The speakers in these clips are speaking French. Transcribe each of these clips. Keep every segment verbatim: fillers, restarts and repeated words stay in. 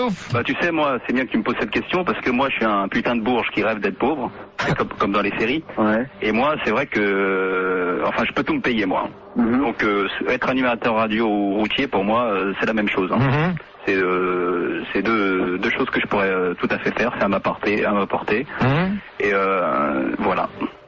Bah tu sais, moi, c'est bien que tu me poses cette question parce que moi, je suis un putain de bourge qui rêve d'être pauvre, comme, comme dans les séries. Ouais. Et moi, c'est vrai que, euh, enfin, je peux tout me payer, moi. Mm-hmm. Donc, euh, être animateur radio ou routier, pour moi, euh, c'est la même chose. Hein. Mm-hmm. C'est euh, c'est deux, deux choses que je pourrais euh, tout à fait faire, c'est à m'apporter, à m'apporter. Mm-hmm. Et euh, voilà.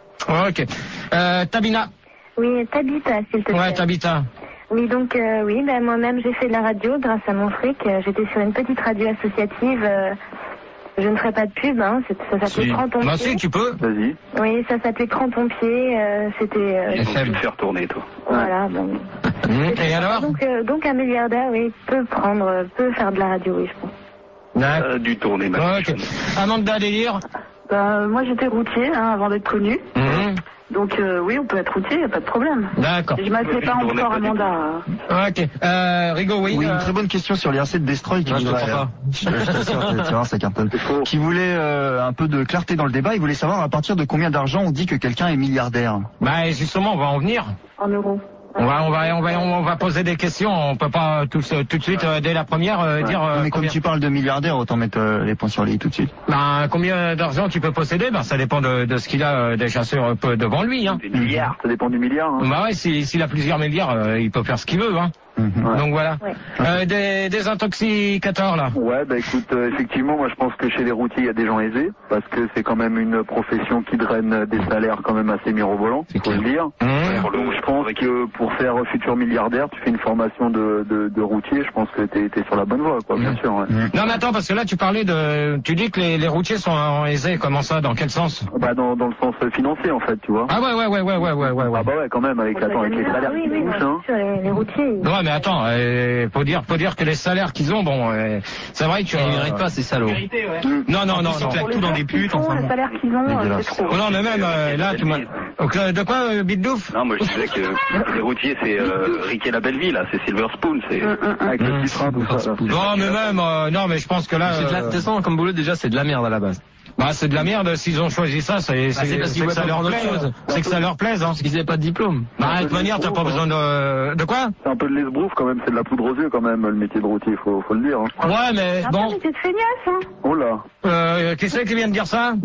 Ok. Euh, Tabina. Oui, Tabita, s'il te plaît. Ouais, Tabita. Oui, donc euh, oui, ben moi-même j'ai fait de la radio grâce à mon fric. Euh, J'étais sur une petite radio associative. Euh, je ne ferai pas de pub, hein. Ça s'appelait si. Crampon-Pied. Bah si, tu peux. Vas-y. Oui, ça s'appelait Crampon-Pied. Euh, C'était. Euh, Il faut te faire tourner, toi. Voilà. Bon. Mmh. Et alors donc, euh, donc un milliardaire, oui, peut prendre, peut faire de la radio, oui, je pense. Euh, du tourner, ma Ok. Amanda Délire. Bah, moi j'étais routier hein, avant d'être connu. Mmh. Donc euh, oui, on peut être routier, y a pas de problème. D'accord. Je m'appelais pas encore Amanda. Ok. Euh, Rigo, oui. Oui, euh... une très bonne question sur l'I R C de Destroy. Qui non, voulait, je euh, pas. je, je t'assure, tu vas voir, ça cartonne. Qui voulait euh, un peu de clarté dans le débat. Il voulait savoir à partir de combien d'argent on dit que quelqu'un est milliardaire. Bah justement, on va en venir. En euros. On va, on va, on va, on va poser des questions. On peut pas tout, tout de suite euh, dès la première euh, ouais. dire. Euh, mais combien... comme tu parles de milliardaire, autant mettre euh, les points sur les i tout de suite. Ben combien d'argent tu peux posséder? Ben ça dépend de, de ce qu'il a euh, déjà sur peu devant lui. Hein. Des milliards. Ça dépend du milliard. Hein. Bah ouais, s'il si, si a plusieurs milliards, euh, il peut faire ce qu'il veut. Hein. Mmh. Donc voilà. Ouais. Euh, des, des intoxicateurs là. Ouais, bah écoute, euh, effectivement, moi je pense que chez les routiers il y a des gens aisés parce que c'est quand même une profession qui draine des salaires quand même assez mirobolants, il faut le dire. Mmh. Donc je pense que pour faire futur milliardaire, tu fais une formation de, de, de routier, je pense que t'es es sur la bonne voie, quoi, mmh. bien sûr. Ouais. Mmh. Non mais attends, parce que là tu parlais de, tu dis que les, les routiers sont aisés, comment ça, dans quel sens? Bah dans, dans le sens financier en fait, tu vois. Ah ouais ouais ouais ouais ouais ouais ouais. ouais. Ah bah ouais quand même avec, attends, avec les salaires oui, qui oui, touchent, hein. Sur les, les routiers. Ouais mais attends, euh, faut dire, faut dire que les salaires qu'ils ont, bon, euh, c'est vrai que. Ils méritent pas ces salauds. Vérité, ouais. mmh. Non non non non. Ils tout dans des putes. Enfin, le salaire qu'ils ont, euh, c'est trop. Oh non mais même euh, là tu m'as. Donc de quoi, euh, Bitdouf? Non moi je disais que les routiers c'est euh, Rick et la belle vie là, c'est Silver Spoon, c'est avec le petit train tout ça. Non mais même, euh, non mais je pense que là. C'est de la tesson comme boulot déjà, c'est de la merde à la base. Bah c'est de la merde, s'ils ont choisi ça, c'est bah, c'est parce que ça leur plaise. C'est que ça leur plaise, hein. Parce qu'ils n'avaient pas de diplôme. Bah de toute manière, t'as pas besoin de de quoi? C'est un peu de l'esbrouf quand même, c'est de la poudre aux yeux quand même le métier de routier, faut faut le dire. Hein. Ouais mais bon. C'est de feignasse, hein. Oh là. Euh, qui c'est qui vient de dire ça?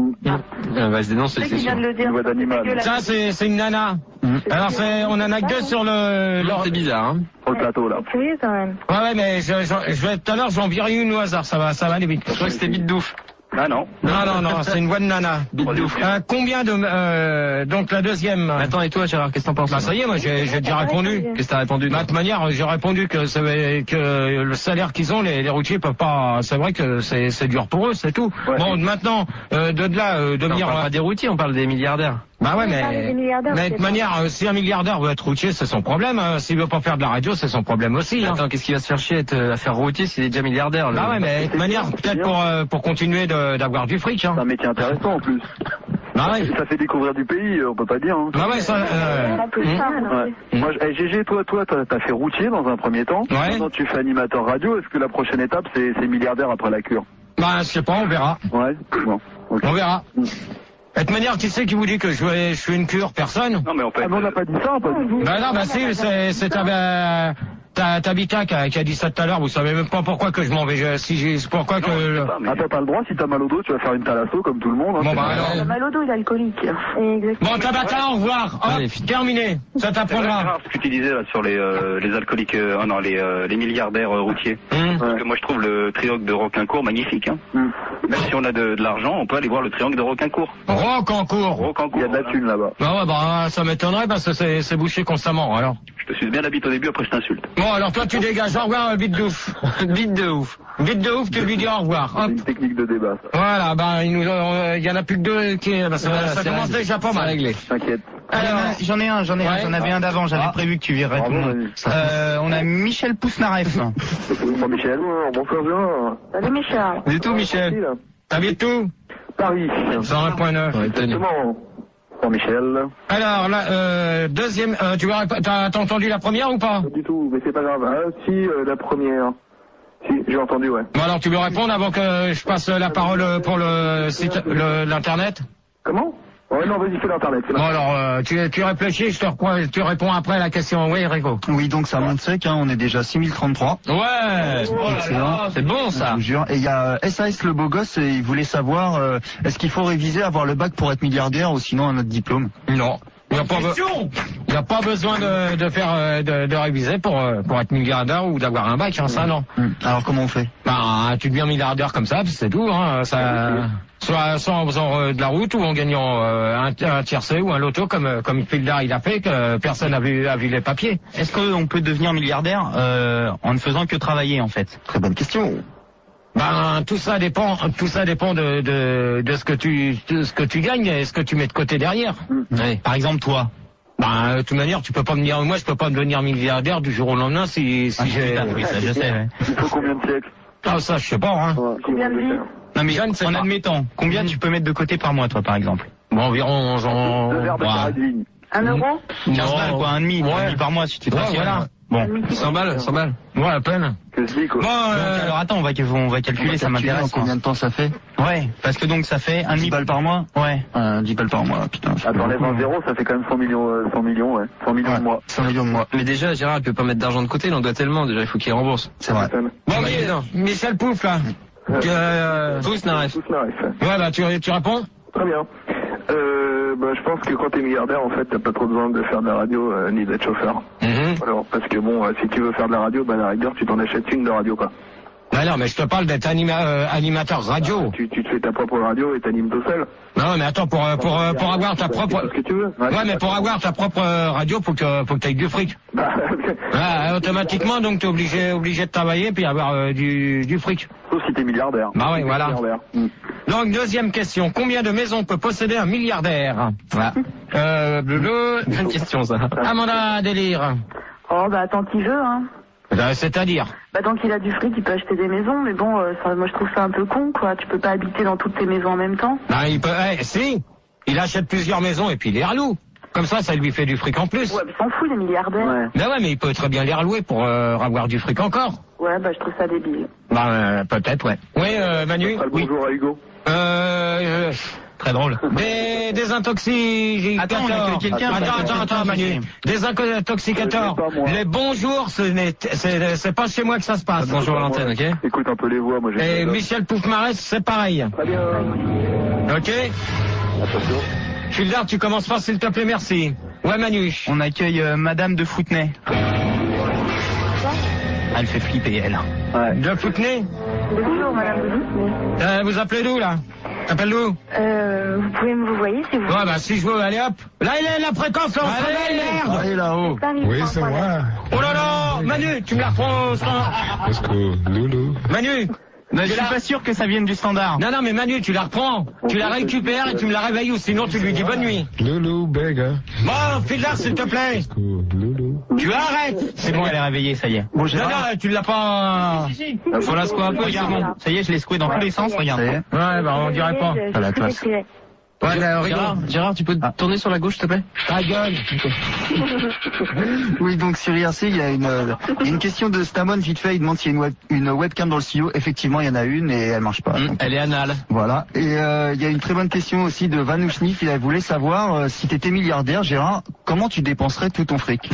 On va se dénoncer, c'est sûr. Voix d'animal. Ça c'est c'est une nana. Alors c'est on en a que deux sur le. C'est bizarre, hein. Sur le plateau là. C'est curieux quand même. Ouais ouais mais je je, je vais tout à l'heure j'en virer une au hasard, ça va ça va aller vite. Je crois que c'était Bitdouf. Ah non. Non, non, non, c'est une voix de nana. Euh, combien de... Euh, donc la deuxième... Attends, et toi Gérard, qu'est-ce que t'en penses? Bah ça y est, moi j'ai déjà répondu. Qu'est-ce que t'as répondu? Bah, de toute manière, j'ai répondu que, que le salaire qu'ils ont, les, les routiers peuvent pas... C'est vrai que c'est dur pour eux, c'est tout. Ouais. Bon, maintenant, euh, de, de là, euh, devenir... Non, on parle pas des routiers, on parle des milliardaires. Bah ouais, mais, mais de toute manière, euh, si un milliardaire veut être routier, c'est son problème. Hein. S'il veut pas faire de la radio, c'est son problème aussi. Hein. Attends, qu'est-ce qu'il va se faire chier à faire routier s'il est déjà milliardaire? Bah ouais, mais de toute manière, peut-être pour, euh, pour continuer d'avoir du fric. Hein. C'est un métier intéressant en plus. Bah ouais. Ça fait découvrir du pays, on peut pas dire. Hein. Bah ouais, ça... Euh... Mmh. Ouais. Mmh. Moi, hey, G G, toi, toi, t'as as fait routier dans un premier temps. Ouais. Maintenant, tu fais animateur radio. Est-ce que la prochaine étape, c'est milliardaire après la cure? Bah, je sais pas, on verra. Ouais. Bon. Okay. On verra. Mmh. De toute manière, qui c'est qui vous dit que je fais, je fais une cure? Personne? Non mais on peut. Ah, mais on n'a pas dit ça, pas du tout. Bah non, bah si, c'est ta Tabita qui a, qui a dit ça tout à l'heure. Vous savez même pas pourquoi que je m'en vais. Si j'ai, pourquoi que. Non, pas, mais... Attends, t'as le droit. Si t'as mal au dos, tu vas faire une thalasso comme tout le monde. Hein, bon bah alors. Le mal au dos, il est alcoolique. Bon, Tabata, au revoir. Hop, allez, terminé. Ça t'apprendra. Ce que tu disais là sur les euh, les alcooliques, euh, oh non, les euh, les milliardaires euh, routiers. Mmh. Parce que moi je trouve le triangle de Roquincourt magnifique. Hein. Mmh. Même si on a de, de l'argent, on peut aller voir le triangle de Roquincourt. Roquincourt. Roquincourt. Il y a de la thune là-bas. Bah ouais, bah ça m'étonnerait parce que c'est bouché constamment. Alors. Je te suis bien la bite au début, après je t'insulte. Bon, alors toi tu dégages. Au revoir, bite de ouf. Bite de ouf. Bite de ouf, tu lui dis au revoir. C'est une technique de débat. Ça. Voilà, bah il nous, euh, y en a plus que deux qui. Bah, ça, voilà, ça commence réglé. Déjà pas mal. Réglé. T'inquiète. Alors, j'en ai un, j'en ai ouais. un, j'en avais un d'avant, j'avais ah. prévu que tu virerais tout le monde. Euh, on a Michel Pousnareff. Bonjour Michel. Bonsoir Jean. Salut Michel. Du tout Michel. T'habites où? Paris. cent un point neuf. Exactement. Bon Michel. Alors là, euh, deuxième, euh, tu as, t'as entendu la première ou pas? Pas du tout, mais c'est pas grave. Ah, si, euh, la première. Si, j'ai entendu, ouais. Bon alors tu veux répondre avant que je passe la parole pour le site, l'internet? Comment? Ouais, non, vas-y, fais l'internet. Bon alors, euh, tu, tu réfléchis, je te reprends, tu réponds après à la question. Oui, Rico. Oui, donc ça monte sec, hein, on est déjà six mille trente-trois. Ouais, excellent. C'est bon ça. Je vous jure. Et il y a euh, S A S le beau gosse, et il voulait savoir, euh, est-ce qu'il faut réviser, avoir le bac pour être milliardaire ou sinon un autre diplôme? Non. Il n'y a, be... a pas besoin de, de faire euh, de, de réviser pour, euh, pour être milliardaire ou d'avoir un bac, hein, ça non. Alors comment on fait? Bah, tu deviens milliardaire comme ça, c'est tout. Hein, ça, soit, soit en faisant euh, de la route ou en gagnant euh, un, un tiercé ou un loto comme comme Fildar il a fait, que personne n'a vu, a vu les papiers. Est-ce qu'on peut devenir milliardaire euh, en ne faisant que travailler en fait? Très bonne question. Ben tout ça dépend, tout ça dépend de, de, de ce que tu de ce que tu gagnes et ce que tu mets de côté derrière. Mmh. Ouais. Par exemple toi. Ben de toute manière tu peux pas me dire, moi je peux pas devenir milliardaire du jour au lendemain si si ah, j'ai. Oui, ça je sais. Ouais. Il faut combien de siècles? Ah ça je sais pas. Hein. Ouais, Combien de vies? Non mais je en admettant, combien mmh. tu peux mettre de côté par mois toi par exemple? Bon environ genre. Le verre de carré de vigne. Un euro? quinze balles quoi, un demi, ouais. un demi par mois si tu te ouais, rassures. Voilà. Bon, cent balles, cent balles. Ouais, à peine. Que je dis, quoi. Bon, euh... donc, alors attends, on va, on va calculer, on va ça m'intéresse. Combien de temps ça fait? Ouais, parce que donc ça fait un demi balles par mois? Ouais. Euh, dix balles par mois, putain. Attends, enlève un zéro, ça fait quand même cent millions, euh, cent millions, ouais. cent millions ouais. de mois. cent millions de mois. Mais déjà, Gérard, il peut pas mettre d'argent de côté, il en doit tellement, déjà, il faut qu'il rembourse. C'est vrai. Bon, mais, Michel Pouf, là. Euh, Tous n'arrêtent. Tous n'arrêtent. Ouais, bah, tu, tu réponds? Très bien. Euh, bah, je pense que quand t'es milliardaire, en fait, t'as pas trop besoin de faire de la radio, euh, ni d'être chauffeur. Mm-hmm. Alors, parce que bon, euh, si tu veux faire de la radio, bah, à la rigueur, tu t'en achètes une de radio, quoi. Bah non, mais je te parle d'être anima euh, animateur radio. Bah, tu, tu te fais ta propre radio et t'animes tout seul. Non, mais attends, pour, pour, pour, pour avoir ta propre... Ce que tu veux. Ouais, mais pour avoir ta propre radio, faut que, faut que t'aies du fric. Bah, ouais, automatiquement, donc t'es obligé, obligé de travailler puis avoir euh, du, du fric. Sauf si t'es milliardaire. Bah oui, voilà. Mm. Donc, deuxième question. Combien de maisons peut posséder un milliardaire? Voilà. Euh, bleu, Bonne question, ça. Amanda Délire. Oh, bah, tant qu'il veut, hein. Euh, C'est-à-dire? Bah, tant qu'il a du fric, il peut acheter des maisons, mais bon, euh, ça, moi, je trouve ça un peu con, quoi. Tu peux pas habiter dans toutes tes maisons en même temps. Bah, il peut, eh, si. Il achète plusieurs maisons et puis il les reloue. Comme ça, ça lui fait du fric en plus. Ouais, mais s'en fout, les milliardaires. Ouais. Ben ouais, mais il peut très bien les relouer pour euh, avoir du fric encore. Ouais, bah, je trouve ça débile. Bah, euh, peut-être, ouais. Oui, euh, Manu? Ah, Oui. bonjour à Hugo. Euh, euh, très drôle. Des désintoxicateurs. Attends, on accueille quelqu'un. Attends, attends, attends, Manu. Désintoxicateurs. Euh, pas moi. Les bonjours, ce n'est, c'est, c'est pas chez moi que ça se passe. Bonjour à l'antenne, ok? Écoute un peu les voix, moi j'ai. Et Michel Poufmarès, c'est pareil. Très bien. Ok? Attention. Fildar, tu commences pas, s'il te plaît, merci. Ouais, Manu. On accueille euh, Madame de Foutenay. Elle fait flipper, elle. Ouais. De Foutenay? Bonjour, madame de Foutenay. Euh, vous appelez d'où, là? T'appelles d'où? Euh, vous pouvez me vous voyez si vous Ouais, bah, si je veux, allez hop. Là, il est la fréquence, là, on se réveille, merde! Allez là-haut. Oui, c'est moi. Oh là là! Manu, tu me la reprends au standard. Let's go, Loulou. Manu! Mais je Tu suis la- pas sûr que ça vienne du standard. Non, non, mais Manu, tu la reprends. Tu la récupères et tu me la réveilles ou sinon tu lui dis bonne nuit. Loulou, beggar. Bon, Fildar, s'il te plaît. Let's go, Loulou. Tu arrêtes. C'est bon, elle est réveillée, ça y est. Bon, Non, Gérard. non, tu l'as pas... Faut la secouer un peu, Regarde, c'est bon. ça y est, je l'ai secoué dans tous les sens, regarde. Ça y est. Ouais, bah, on dirait pas. Je- je- À la je classe. décrirai. Ouais, là, Gérard, regarde. Gérard, tu peux te tourner sur la gauche, s'il te plaît? Ta gueule. Oui, donc sur I R C, il y a une, euh, il y a une question de Stamon vite fait. Il demande s'il y a une, web, une webcam dans le studio. Effectivement, il y en a une et elle marche pas. Hum, Donc, Elle est anale. voilà. Et euh, il y a une très bonne question aussi de Vanouchnif. Il voulait savoir euh, si tu étais milliardaire, Gérard, comment tu dépenserais tout ton fric?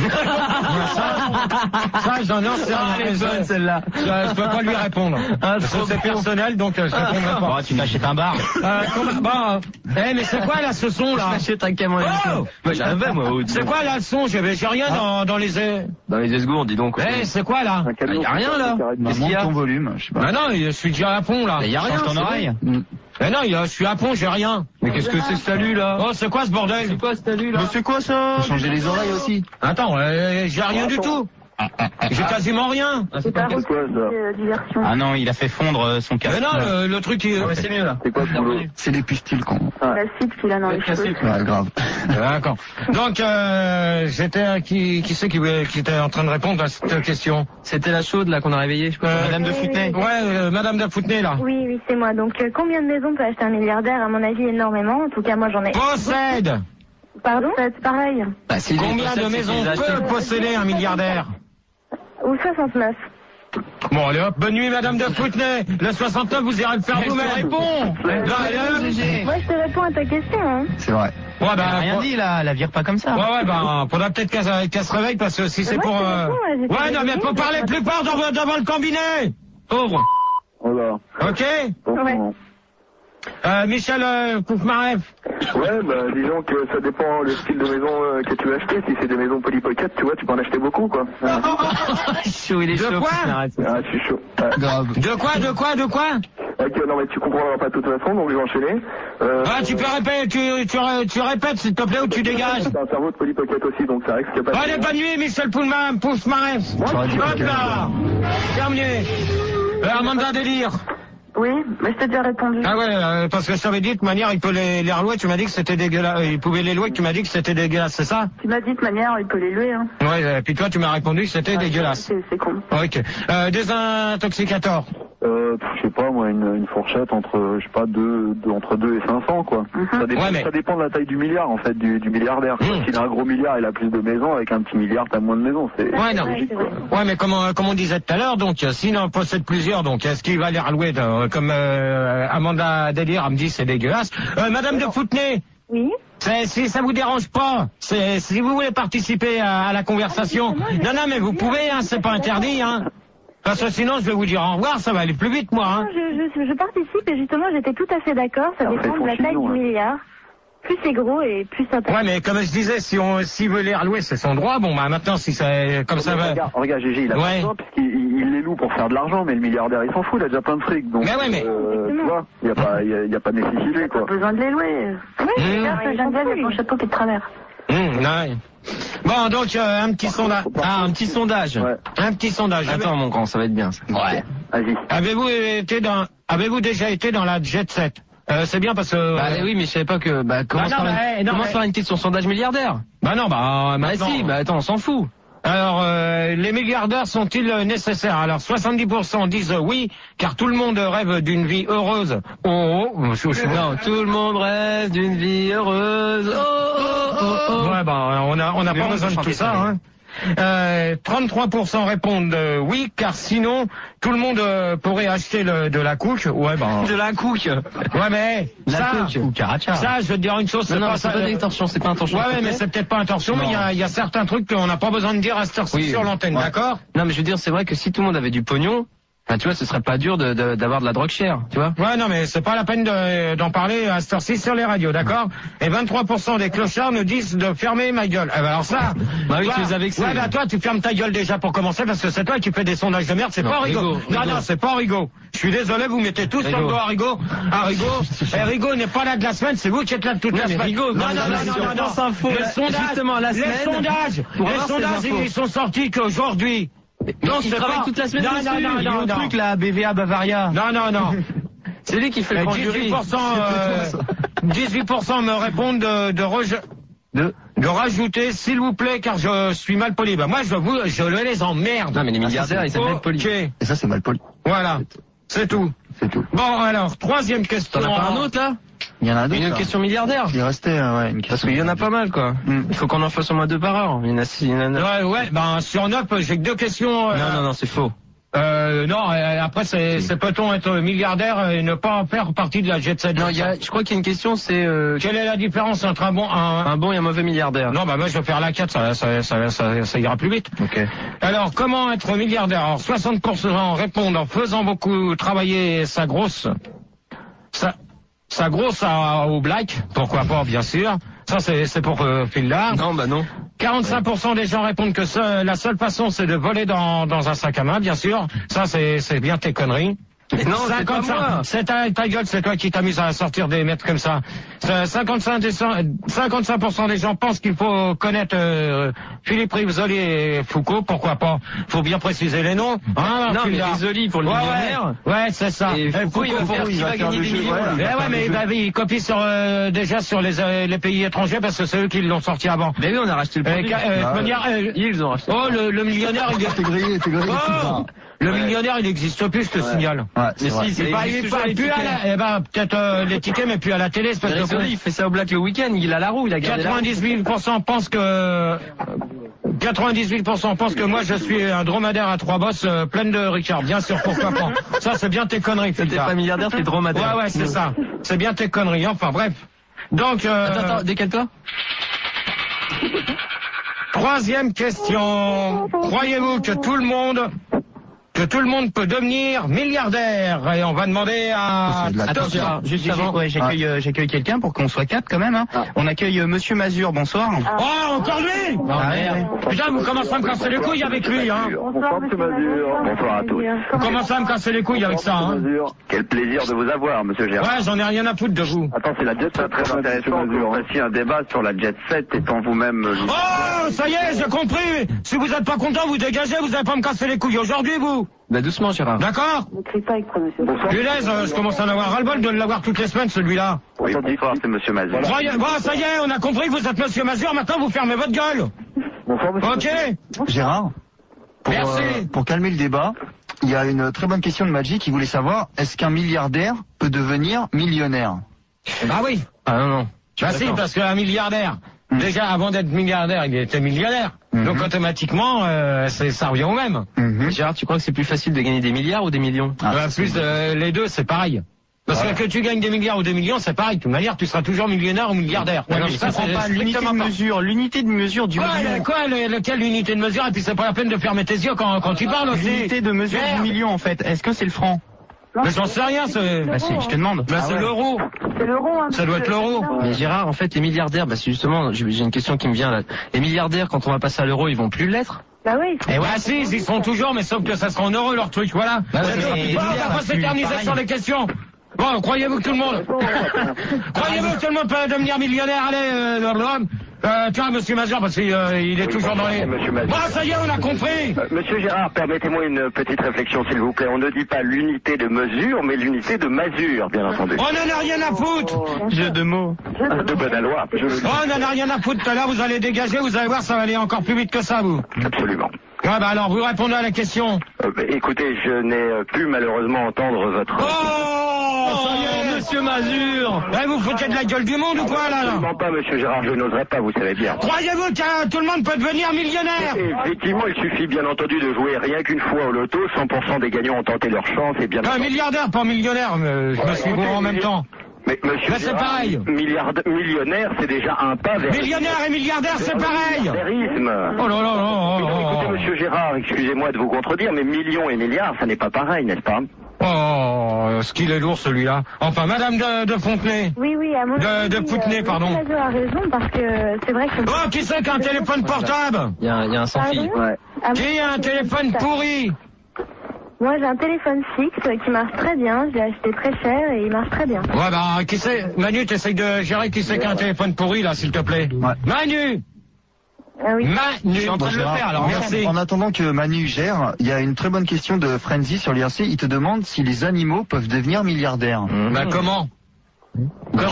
Ça, j'en ai sais Ah, elle est bonne, celle-là. Je, je peux pas lui répondre. Ah, Parce que trop c'est con. personnel, donc euh, je répondrai Bon, pas. tu t'achètes un bar. Euh, comment- bon, euh, eh, mais c'est quoi là ce son là? J'achète un camion. Oh Moi, j'ai un moi, au- C'est quoi là le son? J'ai j'ai rien dans, dans les... Eh, Dans les esgourdes, dis donc. c'est quoi là? Un camion. y a rien, là. Bah, Qu'est-ce qu'il monte y a? ton volume, je sais pas. Bah non, je suis déjà à fond là. Mais y a rien, Change ton c'est oreille. Mm. Mais non, je suis à fond, j'ai rien. Mais qu'est-ce que c'est ce salut, là? Oh, c'est quoi ce bordel? C'est quoi ce salut, là? Mais c'est quoi ça? Faut changer les oreilles aussi. Attends, euh, j'ai rien du tout. J'ai quasiment rien. Ah, C'est pas un quel- quoi, ça repas de diversion. Ah non, il a fait fondre euh, son casque. Mais non, le, le truc... il- Ah ouais, c'est mieux, là. C'est quoi ce boulot? C'est des pustules qu'on... L'acide qu'il a dans les cheveux. Ouais, grave. D'accord. Donc, euh, j'étais... Qui, qui c'est qui, qui était en train de répondre à cette question? C'était la chaude, là, qu'on a réveillée, je sais pas. Euh, Madame de Foutenay. Ouais, euh, Madame de Foutenay, là. Oui, oui, c'est moi. Donc, euh, combien de maisons peut acheter un milliardaire? À mon avis, énormément. En tout cas, moi, j'en ai. Possède. Pardon? C'est pareil. Bah, s'il Combien possède, de c'est maisons qu'il les a achetées. peut posséder un milliardaire? Ou soixante-neuf. Bon, allez hop, bonne nuit, madame de Foutenay. Le soixante-neuf, vous irez le faire vous-même. Réponds. Moi, je te réponds à ta question. Hein. C'est vrai. Ouais, Elle bah, a rien pour- dit là, la vire pas comme ça. Ouais, ouais, bah, faudra peut-être qu'elle qu'elle se réveille parce que si c'est moi, pour... je te euh, réponds, ouais, j'étais Ouais, non, mais réveillée, faut parler je- plus fort devant, devant le combiné. Pauvre. Voilà. Ok. Ouais. Euh, Michel euh, Poufmaref. Ouais, bah disons que ça dépend le style de maison euh, que tu veux acheter. Si c'est des maisons Poly Pocket, tu vois, tu peux en acheter beaucoup, quoi. Ah, Chaud, il est De chaud. quoi Arrête. ah, je suis chaud. Ouais. Grave. De quoi, de quoi, de quoi? Ok, non mais tu comprendras pas de toute façon, donc je vais enchaîner. Euh, Ah, tu peux répéter, tu, tu, ré- tu répètes s'il te plaît ou tu dégages. C'est un cerveau de Poly Pocket aussi, donc ça risque qu'il y a pas. Allez, bonne nuit, Michel Poufmaref. Poufmaref. J'aurais dit Hop que- là. Terminé. Euh, Amanda Délire. Oui, mais je t'ai déjà répondu. Ah ouais, euh, parce que je t'avais dit, de toute manière, il peut les, les relouer, tu m'as dit que c'était dégueulasse, euh, il pouvait les louer, tu m'as dit que c'était dégueulasse, c'est ça? Tu m'as dit de manière, il peut les louer. Hein. Ouais, et puis toi, tu m'as répondu que c'était Ah, dégueulasse. C'est c'est con. Ok. Euh, désintoxicateur. Euh, je sais pas, moi, une, une fourchette entre, je sais pas, deux, deux- entre deux et cinq cents, quoi. Ça dépend, Ouais, mais- ça dépend de la taille du milliard, en fait, du, du milliardaire. Mmh. S'il a un gros milliard, il a plus de maisons, avec un petit milliard, t'as moins de maisons. C'est Ouais, non. logique, quoi. Ouais, mais comme, on- comme on disait tout à l'heure, donc, euh, s'il en possède plusieurs, donc, est-ce qu'il va les relouer, de- comme euh, Amanda Délire, elle me dit, c'est dégueulasse. Euh, Madame de Foutenay. Oui. C'est- Si ça vous dérange pas, c'est si vous voulez participer à, à la conversation. Non, non, mais vous pouvez, hein, c'est pas interdit, hein. Parce que sinon, je vais vous dire au revoir, ça va aller plus vite, moi, hein. Non, je, je, je participe et justement, j'étais tout à fait d'accord. Ça Alors, dépend fais de la ton taille chignon, du hein. milliard. Plus c'est gros et plus ça Ouais, mais comme je disais, si on, s'il veut les relouer, c'est son droit. Bon, bah, maintenant, si c'est, comme ça va. Regarde, regarde, Gégé, il a Ouais. pas besoin, puisqu'il il, il les loue pour faire de l'argent, mais le milliardaire, il s'en fout, il a déjà plein de fric. Donc, Mais ouais, mais- euh, tu vois, il n'y a, pas- il y a, il y a pas de nécessité, Pas quoi. besoin de les louer. Oui, Mmh. regarde, ce Geneviève avec mon chapeau qui est de travers. Hum, ouais. Bon, donc, euh, un petit sondage. Ah, un petit sondage. Ouais. Un petit sondage. Attends, mon grand, ça va être bien. Ça. Ouais. Vas-y. Avez-vous été dans, avez-vous déjà été dans la jet set? Euh, c'est bien parce que... Bah oui, mais je savais pas que. Bah, commence non, par, mais, une... non, commence mais- par une petite sur sondage milliardaire. Bah non, bah, Bah maintenant... si, bah attends, on s'en fout. Alors, euh, les milliardaires sont-ils euh, nécessaires? Alors, soixante-dix pour cent disent euh, oui, car tout le monde rêve d'une vie heureuse. Oh, oh, je- je- Non, tout le monde rêve d'une vie heureuse. Oh, oh, oh, oh. Ouais, bah, on a, on n'a Mais pas on besoin de peut tout chanter ça, ça, hein. Euh, trente-trois pour cent répondent euh, oui, car sinon, tout le monde euh, pourrait acheter le, de la couche. Ouais, bah... De la couche. Ouais, mais... La ça, couche. Ou caracha. ça, je veux te dire une chose, Non, c'est non, pas mais c'est ça... pas des torsions, c'est pas un torsion. Ouais, ouais, mais c'est peut-être pas intention, mais il y a, il y a certains trucs qu'on n'a pas besoin de dire à cette heure-ci Oui. sur l'antenne, Ouais. d'accord? Non, mais je veux dire, c'est vrai que si tout le monde avait du pognon, bah, tu vois, ce serait pas dur de, de, d'avoir de la drogue chère, tu vois. Ouais, non, mais c'est pas la peine de- d'en parler à cette heure-ci sur les radios, d'accord? Et vingt-trois pour cent des clochards nous disent de fermer ma gueule. Eh ben alors ça... Bah oui, toi- tu les as vexés. Ouais, bah toi, tu fermes ta gueule déjà pour commencer, parce que c'est toi qui fais des sondages de merde, c'est Non, pas Rigaud. Rigaud, Non, Rigaud. non, c'est pas Rigaud. Je suis désolé, vous mettez tous sur le Rigaud. dos à Rigaud. Ah, Rigaud, et Rigaud n'est pas là de la semaine, c'est vous qui êtes là de toute Non, la mais semaine. Rigaud, non, dans non, les non, non, émissions non, non. France Info, Les la- sondages, justement, la les semaine, sondages, pour les avoir ces sondages, infos. ils sont sortis qu'aujourd'hui. Non, il c'est travaille pas- toute la semaine non, dessus. non, non, il a non, un non. truc là, B V A Bavaria. Non, non, non. C'est lui qui fait le grand jury. dix-huit pour cent, euh, dix-huit pour cent me répondent de, de, reje- de, de rajouter, s'il vous plaît, car je suis mal poli. Bah, moi, je vous, je les emmerde. Non, mais les milliardaires, ils savent être polis. Ok. Et ça, c'est mal poli. Voilà. C'est tout. C'est tout. Bon, alors, troisième question. T'en as pas un autre là? Il y en a d'autres. Une là. question milliardaire? Il est resté, euh, ouais, une Parce question. qu'il y en a pas mal quoi. Hmm. Il faut qu'on en fasse au moins deux par heure. Il y en a six, il y en a neuf. Ouais, ouais, ben, sur neuf, j'ai que deux questions. euh, Non, non, non, c'est faux. Euh, non, euh, après, c'est, c'est peut-on être milliardaire et ne pas faire partie de la jet set? Non, il y a, je crois qu'il y a une question, c'est euh, Quelle est la différence entre un bon, un, un bon et un mauvais milliardaire. Non, bah moi je vais faire la quatre, ça, ça, ça, ça, ça ira plus vite. Ok. Alors, comment être milliardaire? Alors, soixante pour cent répondent en faisant beaucoup travailler sa grosse, sa, sa grosse à- au black, pourquoi pas, bien sûr. Ça, c'est, c'est pour euh, Phil Dard. Non, bah non. quarante-cinq pour cent des gens répondent que ce- la seule façon, c'est de voler dans, dans un sac à main, bien sûr. Ça, c'est, c'est bien tes conneries. Mais non, c'est pas moi. C'est ta, ta gueule, c'est toi qui t'amuses à sortir des mètres comme ça. C'est cinquante-cinq, des cent- cinquante-cinq pour cent des gens pensent qu'il faut connaître euh, Philippe Risoli et Foucault, pourquoi pas. Faut bien préciser les noms. Hein, Non, mais Phil Dard. Risoli pour le ouais, millionnaire. Ouais, ouais, c'est ça. Et Foucault, il va Foucault, faire, il il va va faire gagner le des jeu, millions. voilà. là. Eh va ouais, faire mais le bah, jeu. oui, il copie sur, euh, déjà sur les, euh, les pays étrangers parce que c'est eux qui l'ont sorti avant. Mais oui, on a racheté le Euh, produit. ca- euh, de Ah, manière, euh, Ils ont racheté. oh, le, le millionnaire, il T'es est... grillé, t'es grillé. Oh, le millionnaire, il n'existe plus, je te signale. Ouais, Mais c'est vrai. si, c'est Il est pas, il est pas- plus à la, eh ben, peut-être euh, les tickets, mais plus à la télé, c'est parce que Risoli, il fait ça au black le week-end, il a la roue, il a gardé la roue. quatre-vingt-dix mille pour cent pensent que quatre-vingt-dix-huit pour cent pensent que moi je suis un dromadaire à trois bosses euh, pleine de Ricard. Bien sûr, pourquoi pas. Ça, c'est bien tes conneries. T'es pas milliardaire, t'es dromadaire. Ouais, ouais, c'est ça. C'est bien tes conneries. Enfin, bref. Donc, euh... Attends, attends, décale-toi. Troisième question. Croyez-vous que tout le monde, que tout le monde peut devenir milliardaire? Et on va demander à... Attends, Gérard, juste avant. Ouais, j'accueille, ah. euh, j'accueille quelqu'un pour qu'on soit quatre quand même, hein. Ah. On accueille euh, Monsieur Mazur, bonsoir. Ah. Oh, encore lui! Ah, merde. Putain, vous commencez à me casser les couilles avec lui, hein. Bonsoir, Monsieur Mazur. Bonsoir à tous. Vous commencez à me casser les couilles avec ça, hein. Quel plaisir de vous avoir, Monsieur Gérard. Ouais, j'en ai rien à foutre de vous. Attends, c'est la jet set. Très intéressant que vous fassiez un débat sur la jet set étant vous-même... Oh, ça y est, j'ai compris. Si vous êtes pas content, vous dégagez, vous allez pas me casser les couilles aujourd'hui, vous. Bah doucement, Gérard. D'accord. Punaise, euh, je commence à en avoir ras-le-bol de l'avoir toutes les semaines, celui-là. Oui, bonsoir, c'est Monsieur Mazur. Croyez... Bon, ça y est, on a compris que vous êtes Monsieur Mazur, maintenant vous fermez votre gueule. Bonsoir, Monsieur Ok. Mazur. Gérard, pour, Merci. Euh, pour calmer le débat, il y a une très bonne question de Magic qui voulait savoir, est-ce qu'un milliardaire peut devenir millionnaire? Bah oui. Ah non, non. Bah si, parce qu'un milliardaire, mmh. déjà avant d'être milliardaire, il était millionnaire. Mmh. Donc automatiquement, euh, c'est, ça revient au même. Mmh. Gérard, tu crois que c'est plus facile de gagner des milliards ou des millions? Ah, bah, plus euh, les deux, c'est pareil. Parce ouais. que que tu gagnes des milliards ou des millions, c'est pareil. De toute manière, tu seras toujours millionnaire ou milliardaire. Ouais, non, ça, c'est pas l'unité de mesure. L'unité de mesure du quoi, million. Quoi, le, lequel l'unité de mesure? Et puis c'est pas la peine de fermer tes yeux quand, quand tu parles aussi. L'unité de mesure Merde. du million, en fait. Est-ce que c'est le franc? Mais j'en sais rien, c'est... Bah si, je te demande. Bah ah c'est ouais. l'euro. C'est l'euro, hein. Ça doit être l'euro. Mais Gérard, en fait, les milliardaires, bah c'est justement, j'ai une question qui me vient là. Les milliardaires, quand on va passer à l'euro, ils vont plus l'être? Bah oui. Et ouais, si, ils seront toujours, mais sauf que ça sera en euros leur truc, voilà. Bah ouais, bon, on va pas s'éterniser sur les questions. Bon, croyez-vous que tout le monde... croyez-vous que tout le monde peut devenir millionnaire? Allez, euh, l'homme. Euh, tiens, Monsieur Mazur, parce qu'il euh, il est oui, toujours dans les... Bon, ça y est, on a compris. euh, Monsieur Gérard, permettez-moi une petite réflexion, s'il vous plaît. On ne dit pas l'unité de mesure, mais l'unité de masure, bien entendu. On n'en a rien à foutre. Jeu de mots. De bonne loi. Je le dis. On n'en a rien à foutre. Tout à l'heure, vous allez dégager, vous allez voir, ça va aller encore plus vite que ça, vous. Absolument. Ouais, bah alors, vous répondez à la question. Euh, bah, écoutez, je n'ai pu malheureusement entendre votre... Oh, ça y est, Monsieur Mazur. Eh, vous foutez de la gueule du monde ou quoi, là? Absolument pas, Monsieur Gérard, je n'oserais pas, vous savez bien. Croyez-vous que tout le monde peut devenir millionnaire? Et, effectivement, il suffit bien entendu de jouer rien qu'une fois au loto, cent pour cent des gagnants ont tenté leur chance, et bien Un entendu... milliardaire, pas millionnaire, mais je me suis bon en même temps. Mais monsieur Mais c'est pareil. Milliard, millionnaire, c'est déjà un pas vers... Millionnaire et milliardaire, c'est pareil. Milliardarisme. Oh là là là là. Non, écoutez, monsieur Gérard, excusez-moi de vous contredire, mais millions et milliards, ça n'est pas pareil, n'est-ce pas? Oh, ce qu'il est lourd celui-là. Enfin, Madame de, de Fontenay. Oui, oui, à mon De, avis, de Poutenay, euh, pardon. Monsieur a raison parce que c'est vrai que... Oh, qui c'est qui a un téléphone portable? Il y a, il y a un sans-fil. Ouais. Ah, Qui a un téléphone pourri? Moi, j'ai un téléphone fixe qui marche très bien. Je l'ai acheté très cher et il marche très bien. Ouais, bah, qui c'est? Manu, t'essayes de gérer qui c'est qui a un téléphone pourri, là, s'il te plaît. Ouais. Manu! Ah oui. Manu! Je suis en train de le faire, alors merci. En attendant que Manu gère, il y a une très bonne question de Frenzy sur l'I R C. Il te demande si les animaux peuvent devenir milliardaires. Mmh. Bah, comment? Comment?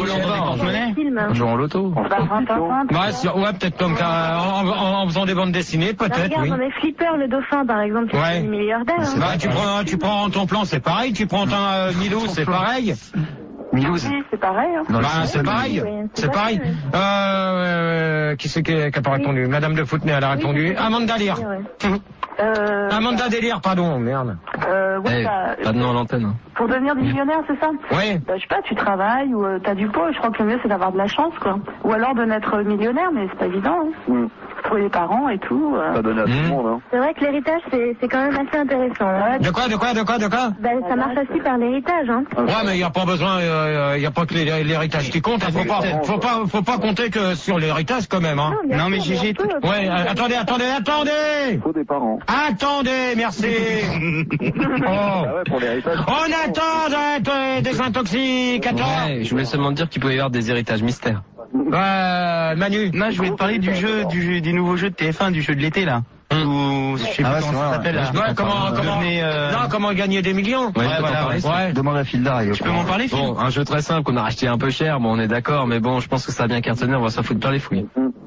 En jouant au loto. Ouais, sur, ouais, peut-être comme qu'à- en, en, en faisant des bandes dessinées, Bah, peut-être, regarde, oui. on est Flipper, le dauphin, par exemple, qui Ouais. est milliardaire. Hein. Bah, tu prends, tu prends ton plan, c'est pareil. Tu prends ton euh, Milou, c'est pareil. Milouz. Oui, c'est pareil. Hein. Bah, c'est pareil. Oui, C'est pareil. Euh, euh, qui c'est qui n'a pas répondu? Madame de Fontenay, elle a répondu. Amanda Lear. Euh, Amanda Délire, pardon, merde. euh, ouais, Eh, bah, pas de nom à l'antenne. pour devenir millionnaire, c'est ça? Oui. Bah, je sais pas, tu travailles ou euh, t'as du pot. Je crois que le mieux c'est d'avoir de la chance, quoi. Ou alors de naître millionnaire, mais c'est pas évident. Hein. Mm. Trouver des parents et tout. Euh... Ça donne à tout le Mmh. monde, hein. C'est vrai que l'héritage, c'est c'est quand même assez intéressant. Hein. De quoi, de quoi, de quoi, de quoi? Ben, ça marche aussi par l'héritage. Hein. Ouais, mais il n'y a pas besoin, il euh, n'y a pas que l'hé- l'héritage qui compte. Hein. Faut pas, faut pas, faut pas compter que sur l'héritage quand même. Hein. bien Non, mais sûr, Gégé, bien sûr. Ouais, euh, attendez, attendez, attendez. Il faut des parents. Attendez, merci. Oh. Ah ouais, pour l'héritage. On attend des, des intoxicateurs. Ouais, je voulais seulement dire qu'il pouvait y avoir des héritages mystères. Euh, Manu. Non, je voulais te parler du jeu, du jeu, des nouveaux jeux de T F un, du jeu de l'été, là. Ou, je sais Ah pas ouais, comment c'est ça vrai, s'appelle, ouais. là. Ouais, comment, comment, Devenez, euh, non, comment gagner des millions? Ouais, Ouais, je peux voilà, t'en parler. Ouais. Demande à Filda. Tu peux m'en parler, Phil? Bon, un jeu très simple qu'on a racheté un peu cher, bon on est d'accord, mais bon je pense que ça a bien cartonné, on va s'en foutre plein les fouilles.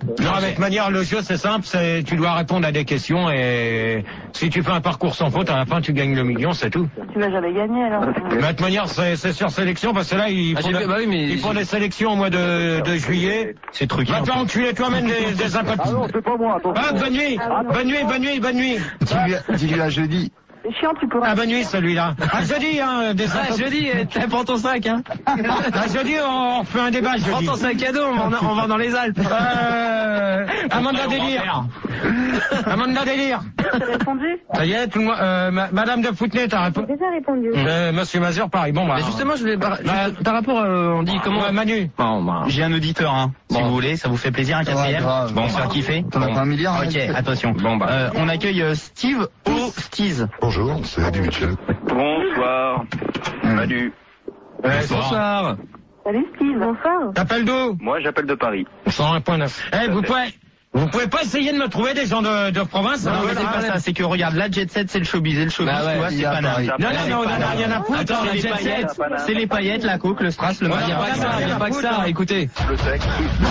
Non, avec manière, le jeu c'est simple, c'est tu dois répondre à des questions et si tu fais un parcours sans faute, à la fin tu gagnes le million, c'est tout. Tu vas jamais gagner alors. Mais de toute manière, c'est sur sélection parce que là, ils Ah, font, j'ai des, fait- bah oui, mais ils font des sélections au mois de, de juillet. C'est truqué. Va te faire enculer toi-même des, des impôts. Ah non, c'est pas moi, attention. Ah, bonne nuit, bonne nuit, bonne nuit, bonne nuit. Dis-lui dis-lui à jeudi. C'est chiant, tu pourras. Ah, bonne nuit celui-là. Ah, jeudi, hein, des Ah, impôts. jeudi, eh, prends ton sac, hein. Ah, jeudi, on fait un débat Prends jeudi. ton sac à dos, on va, on va dans les Alpes. Euh, Amanda Délire. Amanda Délire. T'as répondu? Ça y est, tout le monde, euh, ma- Madame de Foutenay, t'as J'ai répondu. déjà répondu. Euh, Monsieur Mazur, pareil. Bon, bah. Mais justement, je voulais, par, Bah, par rapport, euh, on dit comment... Ouais, Manu. Bon, bah, J'ai un auditeur, hein. Si Bon. vous voulez, ça vous fait plaisir, un quatrième. grave. Bon, ça kiffé. T'en as pas un milliard? Ok, hein, attention. Bon, bah. Euh, on accueille euh, Steve au Steez. Bonjour, c'est Adi Mitchell. Bonsoir. Salut. Ouais, bonsoir. Salut Steve. Bonsoir. T'appelles d'où? Moi, j'appelle de Paris. cent un point neuf. Eh, vous pouvez, vous pouvez pas essayer de me trouver des gens de, de province? Non, hein, mais voilà. c'est pas ça, c'est que regarde, la jet set, c'est le showbiz, et le showbiz, Bah ouais, tu vois, il y c'est a pas Paris. naze. Non, non, non, on en a rien à foutre. Attends, hein, les jet set. paillettes, c'est les paillettes, la coke, le strass, le Voilà, Il n'y a mariage. pas que ça, il n'y a pas que ça, écoutez. Le sexe.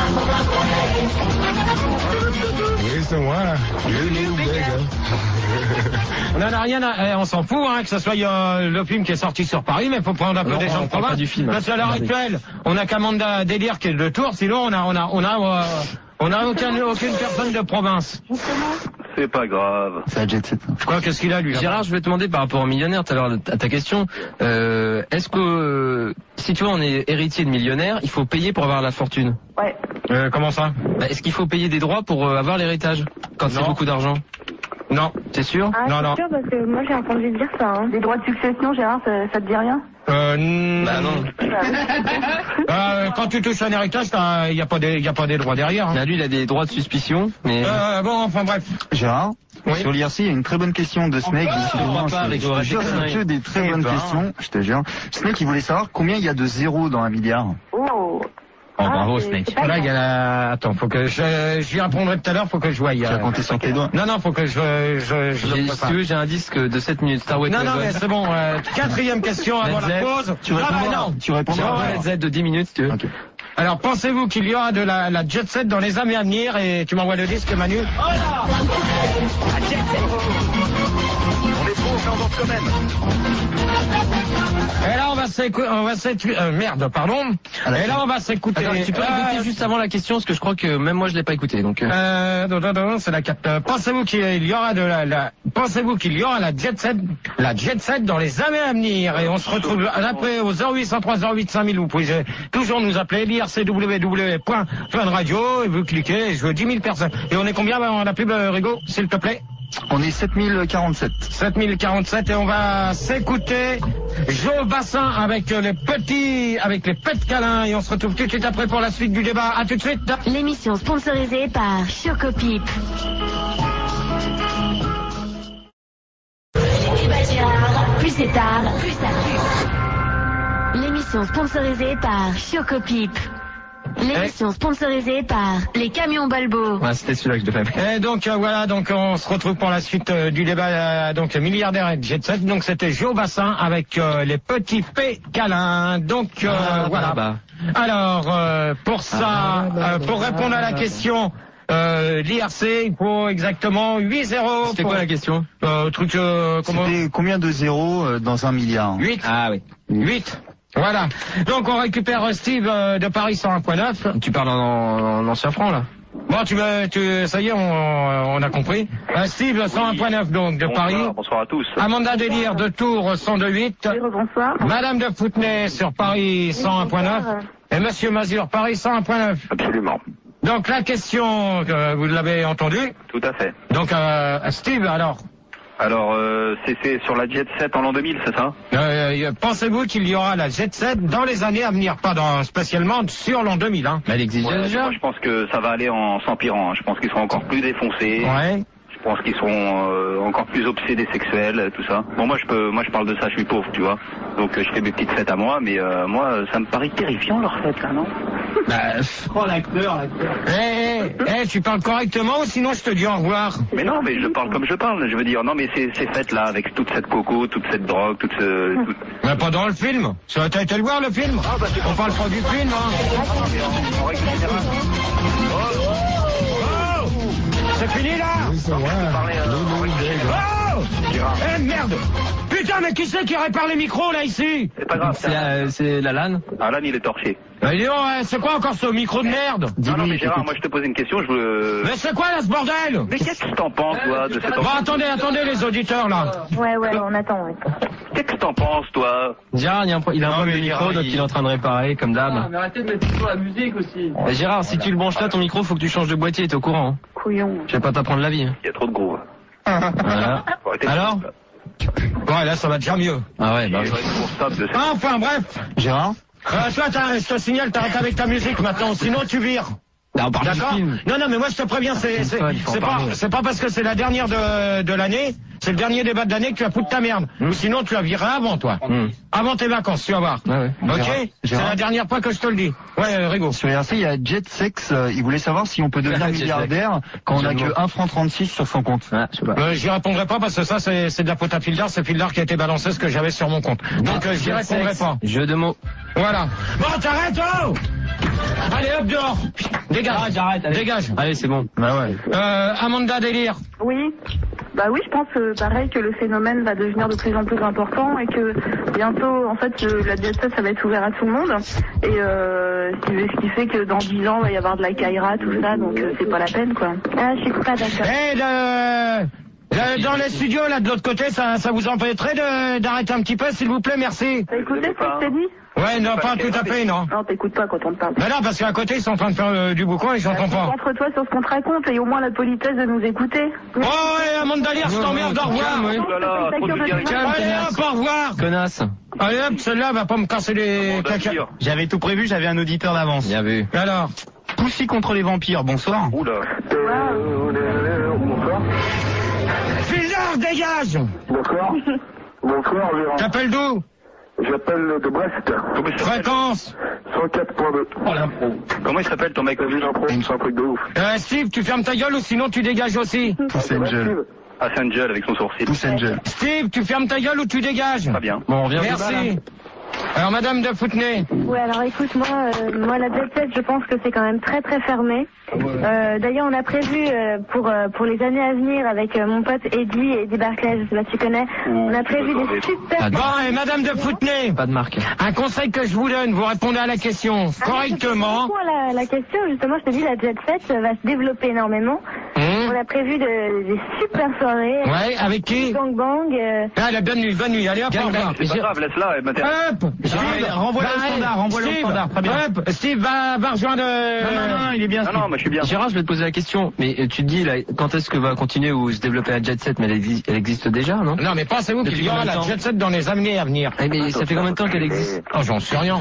Reason why. Lulu, Bega. On en a rien à, eh, on s'en fout, hein, que ce soit euh, le film qui est sorti sur Paris, mais faut prendre un peu Non, des gens on de parle province. pas du film. Parce qu'à l'heure actuelle, on a qu'Amanda Délire qui est de Tours, sinon on a, on a, on a, euh, on a aucun, aucune personne de province. C'est pas grave. C'est la jet set. Quoi, qu'est-ce qu'il a lui? Gérard, je vais te demander par rapport au millionnaire, tout à l'heure, à ta question, euh, est-ce que, euh, si tu vois, on est héritier de millionnaire, il faut payer pour avoir la fortune? Ouais. Euh, comment ça? Bah, est-ce qu'il faut payer des droits pour euh, avoir l'héritage? Quand c'est Non. beaucoup d'argent? Non. T'es sûr? Ah, Non, c'est non. sûr, parce que moi j'ai entendu dire ça. Hein. Les droits de succession, Gérard, ça, ça te dit rien? Euh, n- Bah non. Euh, quand tu touches un héritage, il n'y a pas des, y a pas des droits derrière. Hein. Bah, lui, il a des droits de suspicion, mais... Euh, bon, enfin bref. Gérard, Oui. sur l'I R C, il y a une très bonne question de Snake. on va pas avec vos Je te jure, conneries. c'est que des très Eh bonnes ben. questions, je te jure. Snake, il voulait savoir combien il y a de zéros dans un milliard. Oh. Oh, Ah, bravo, c'est- Snake. c'est pas Là, il y a grave. la... Attends, faut que je... J'y répondrai tout à l'heure, faut que je voie. Tu vas compter sur tes doigts. Non, non, faut que je... je, je J'ai- le si prépare. tu veux, j'ai un disque de sept minutes. Star Wars. Non, non, mais c'est bon. Euh, quatrième question avant Led la Zepp. pause. Tu Ah, répondras, bah, non. tu répondras. Ouais. Led Zepp de dix minutes, si tu veux. Ok. Alors, pensez-vous qu'il y aura de la, la jet set dans les années à venir? Et tu m'envoies le disque, Manu. On est trop, mais on danse quand même. Et là, on va s'écouter... On va s'écouter... Euh, merde, pardon. À Et là, on va s'écouter... Attends, tu peux répéter Euh, juste avant la question, parce que je crois que même moi, je l'ai pas écouté, donc... euh, Euh, non, non, non, c'est la quatre. Euh, Pensez-vous qu'il y aura de la, la pensez-vous qu'il y aura la jet set, la jet set dans les années à venir? Et on se retrouve après au zéro huit cent trois zéro huit cinq mille. Vous pouvez toujours nous appeler, l'I R C W W point fun radio, et vous cliquez, et je veux dix mille personnes. Et on est combien, on a pub, euh, Rigo, s'il te plaît? On est sept mille quarante-sept. sept mille quarante-sept, et on va s'écouter Joe Bassin avec les petits, avec les pets câlins, et on se retrouve tout de suite après pour la suite du débat. À tout de suite. L'émission sponsorisée par Chocopip. Et bah Gérard, plus c'est tard, plus ça pue. L'émission sponsorisée par Chocopip. L'émission sponsorisée par les camions Balbo. Ouais, c'était celui-là que je devais faire. Et donc euh, voilà, donc on se retrouve pour la suite euh, du débat, euh, donc milliardaire et jet set. Donc c'était Joe Bassin avec euh, les petits P câlins. Donc euh, Ah, voilà. bah, Alors euh, pour ça, Ah, bah, euh, pour répondre à la question, euh, l'I R C, il faut exactement huit zéros. C'était pour- quoi la question? euh, truc euh, comment C'était combien de zéros euh, dans un milliard? huit. Ah oui. huit. Voilà. Donc on récupère euh, Steve euh, de Paris cent un point neuf. Tu parles en, en ancien franc, là? Bon, tu me, tu, ça y est, on, on a compris. Euh, Steve cent un point neuf donc de Bonsoir, Paris. bonsoir à tous. Amanda Délire de Tours cent deux virgule huit. Oui, bonsoir. Madame de Foutenay sur Paris cent un point neuf. Et Monsieur Mazur Paris cent un point neuf. Absolument. Donc la question, euh, vous l'avez entendue. Tout à fait. Donc euh, Steve, alors, Alors, euh, c'est c'est sur la Jet set en l'an deux mille, c'est ça? euh, pensez-vous qu'il y aura la jet set dans les années à venir, pas dans, spécialement sur l'an deux mille, hein? Mais elle existe Ouais, déjà. moi, je pense que ça va aller en s'empirant. hein. Je pense qu'ils seront encore plus défoncés. Ouais. Je pense qu'ils seront euh, encore plus obsédés sexuels, tout ça. Bon, moi, je peux, moi, je parle de ça. Je suis pauvre, tu vois. Donc, euh, je fais mes petites fêtes à moi, mais euh, moi, ça me paraît terrifiant leur fête, là, non? Bah, oh, l'acteur, l'acteur. Eh, eh, eh, tu parles correctement ou sinon je te dis au revoir. Mais non, mais je parle comme je parle, je veux dire, non mais c'est c'est fait là, avec toute cette coco, toute cette drogue, toute ce... Tout... Mais pas dans le film. Ça, t'as été le voir le film? Ah, bah, on parle pas du film, hein. En règle générale. Oh, c'est fini là? Oui, c'est vrai. Oh! Eh merde! Putain, mais qui c'est qui répare les micros là ici? C'est pas grave. C'est la, c'est la LAN. Ah là, il est torché. Bah, dis donc, c'est quoi encore ce micro de merde? Non, non, mais Gérard, moi je te posais une question, je veux... Mais c'est quoi là ce bordel? Mais qu'est-ce que t'en penses, toi, de cette... Bon, attendez, attendez les auditeurs là. Ouais, ouais, on attend, ouais. Qu'est-ce que t'en penses, toi? Gérard, il, a un, il a un problème de micro, donc il est en train de réparer, comme d'hab. Ah, mais arrêtez de mettre sur la musique aussi. Bah, Gérard, si tu le branches là, ton micro, faut que tu changes de boîtier, t'es au courant. Hein. Couillon. Je vais pas t'apprendre la vie. Hein. Il y a trop de groove. Voilà. Alors? Ouais, là ça va déjà mieux. Ah ouais, bah oui. Enfin bref. Gérard? Euh, toi, je te signale, t'arrêtes avec ta musique maintenant, sinon tu vires. On parle du D'accord? film. Non, non, mais moi je te préviens, c'est c'est c'est pas c'est pas parce que c'est la dernière de de l'année, c'est le dernier débat de l'année que tu vas foutre ta merde. Ou sinon tu la vireras avant toi. Mm. Avant tes vacances, tu vas voir. Ouais, ouais. Ok? Gérard, C'est Gérard. la dernière fois que je te le dis. Ouais, euh, Rigo. Sur R C, il y a Jet Sex, euh, il voulait savoir si on peut devenir Jet Sex. milliardaire quand on a J'aime que un franc trente-six sur son compte. Ouais, je sais pas. Euh, j'y répondrai pas parce que ça c'est c'est de la faute à Fildar, c'est Fildar qui a été balancé ce que j'avais sur mon compte. Donc euh, j'y répondrai pas. Jeu de mots. Voilà. Bon, t'arrêtes, oh! Allez, hop, dehors! Dégage! Ah, j'arrête, allez. Dégage! Allez, c'est bon. Bah ouais. Euh, Amanda Délire. Oui. Bah oui, je pense euh, pareil que le phénomène va devenir de plus en plus important et que bientôt, en fait, euh, la jet set, ça va être ouvert à tout le monde. Et euh, ce, qui, ce qui fait que dans dix ans, il va y avoir de la Kaira, tout ça, donc euh, c'est pas la peine, quoi. Ah, je suis pas d'accord. Eh, le... le- dans les studios, là, de l'autre côté, ça, ça vous empêcherait de- d'arrêter un petit peu, s'il vous plaît, merci. T'as écouté ce que je t'ai dit? Ouais, non, pas tout à fait, non. Non, t'écoutes pas quand on te parle. Mais non, parce qu'à côté, ils sont en train de faire euh, du boucan et j'entends pas. Concentre-toi sur ce qu'on te raconte et au moins la politesse de nous écouter. Oh, ouais, Amanda Délire, je t'emmerde, au revoir. Oui. Oh là là, trop de vulgarité. Allez, hop, au revoir. Connasse. Allez, hop, celle-là va pas me casser les caca. J'avais tout prévu, j'avais un auditeur d'avance. Bien vu. Alors? Poussy contre les vampires, bonsoir. Oula. Fildar, dégage! Bonsoir. Bonsoir, Gérard. T'appelles d'où? J'appelle de Brest. Comment il s'appelle? Fréquence. cent quatre point deux. Oh l'impro. Comment il s'appelle ton mec? T'as vu l'impro? C'est un truc de ouf. Euh, Steve, tu fermes ta gueule ou sinon tu dégages aussi? Pouce Angel. Ah, c'est Angel avec son sourcil. Pouce Angel. Steve, tu fermes ta gueule ou tu dégages? Très bien. Bon, on revient au débat, Merci. là. Alors, Madame de Foutenay. Ouais, alors écoute, moi, euh, moi la jet set, je pense que c'est quand même très très fermé. Euh, D'ailleurs, on a prévu euh, pour euh, pour les années à venir avec euh, mon pote Eddie, Eddie Barclay, je sais pas si tu connais, on a prévu des super... Bon, et Madame de Foutenay. Pas de marque. Un conseil que je vous donne, vous répondez à la question correctement. Pour la, la question, justement, je te dis, la jet set va se développer énormément. Hum. On a prévu de, des super soirées. Ouais, avec qui? Bang bang. Euh... Ah, la bonne nuit, bonne nuit. Allez, hop, au revoir. C'est pas grave, laisse-la, elle m'intéresse. Hop! Steve, renvoie-le au va- standard, renvoie-le au Steve, standard, très bien. Hop, Steve va, va rejoindre... euh, Non, non, non, il est bien. Non, non, moi je suis bien. Gérard, je vais te poser la question. Mais euh, tu te dis, là, quand est-ce que va continuer ou se développer la jet set? Mais elle, exi- elle existe déjà, non? Non, mais pensez-vous qu'il Depuis y aura combien de la temps jet set dans les années à venir? Eh, mais ça fait combien de temps qu'elle existe? Oh, j'en sais rien.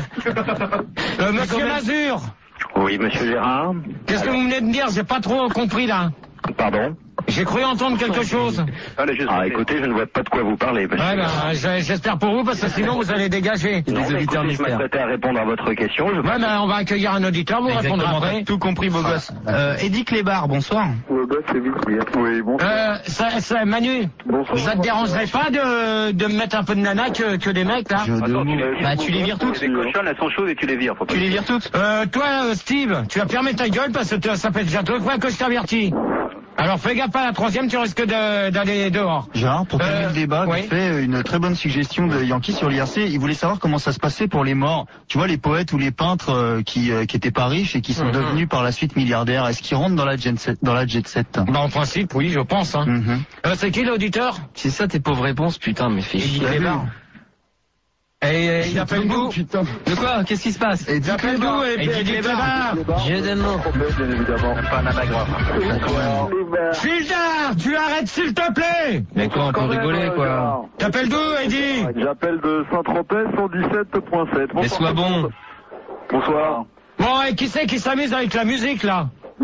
Euh, Monsieur Mazur, Oui, monsieur Gérard. qu'est-ce que vous venez de dire? J'ai pas trop compris, là. Pardon? J'ai cru entendre quelque chose. Allez, juste. Ah, écoutez, je ne vois pas de quoi vous parlez, monsieur. Ouais, ben, j'ai- j'espère pour vous, parce que sinon vous allez dégager. Non, Les mais auditeurs écoutez, je mystères. m'apprêtais à répondre à votre question. Je... Ouais, ben, on va accueillir un auditeur, vous répondrez Exactement, après. t'as tout compris, beau gosse. Euh, Eddie Clébar, bonsoir. Le gosse, c'est vite, oui. Oui, bon. Euh, ça, ça, Manu, Bonsoir. ça te dérangerait pas de, de me mettre un peu de nana que, que des mecs, là? Jeu de Attends, mots. tu les, Bah, tu les vires toutes. Les cochonnes, elles sont chaudes et tu les vires. Faut pas Tu les vires toutes? Euh, toi, euh, Steve, tu vas fermer ta gueule parce que t- ça fait déjà deux fois que je t'avertis. Alors fais gaffe à la troisième, tu risques de- d'aller dehors. Gérard, pour terminer Euh, le débat, oui. vite fait une très bonne suggestion de Yankee sur l'I R C. Il voulait savoir comment ça se passait pour les morts. Tu vois, les poètes ou les peintres euh, qui euh, qui étaient pas riches et qui sont Mhm. devenus par la suite milliardaires. Est-ce qu'ils rentrent dans la jet set? Dans la jet set Bah, en principe, oui, je pense. Hein. Mhm. Euh, c'est qui l'auditeur? C'est ça tes pauvres réponses, putain, mais fais chier. Et euh, il appelle d'où? De quoi? Qu'est-ce qui se passe? Et Il appelle d'où? Et Et puis dis il Clébar. Jeu de mots. Bien évidemment. pas un anagramme. Fildar, tu arrêtes s'il te plaît! Mais quoi, on peut rigoler, quoi. T'appelles d'où, Eddie? J'appelle de Saint-Tropez cent dix-sept point sept. Mais sois bon. Bonsoir. Bon, et qui c'est qui s'amuse avec la musique, là?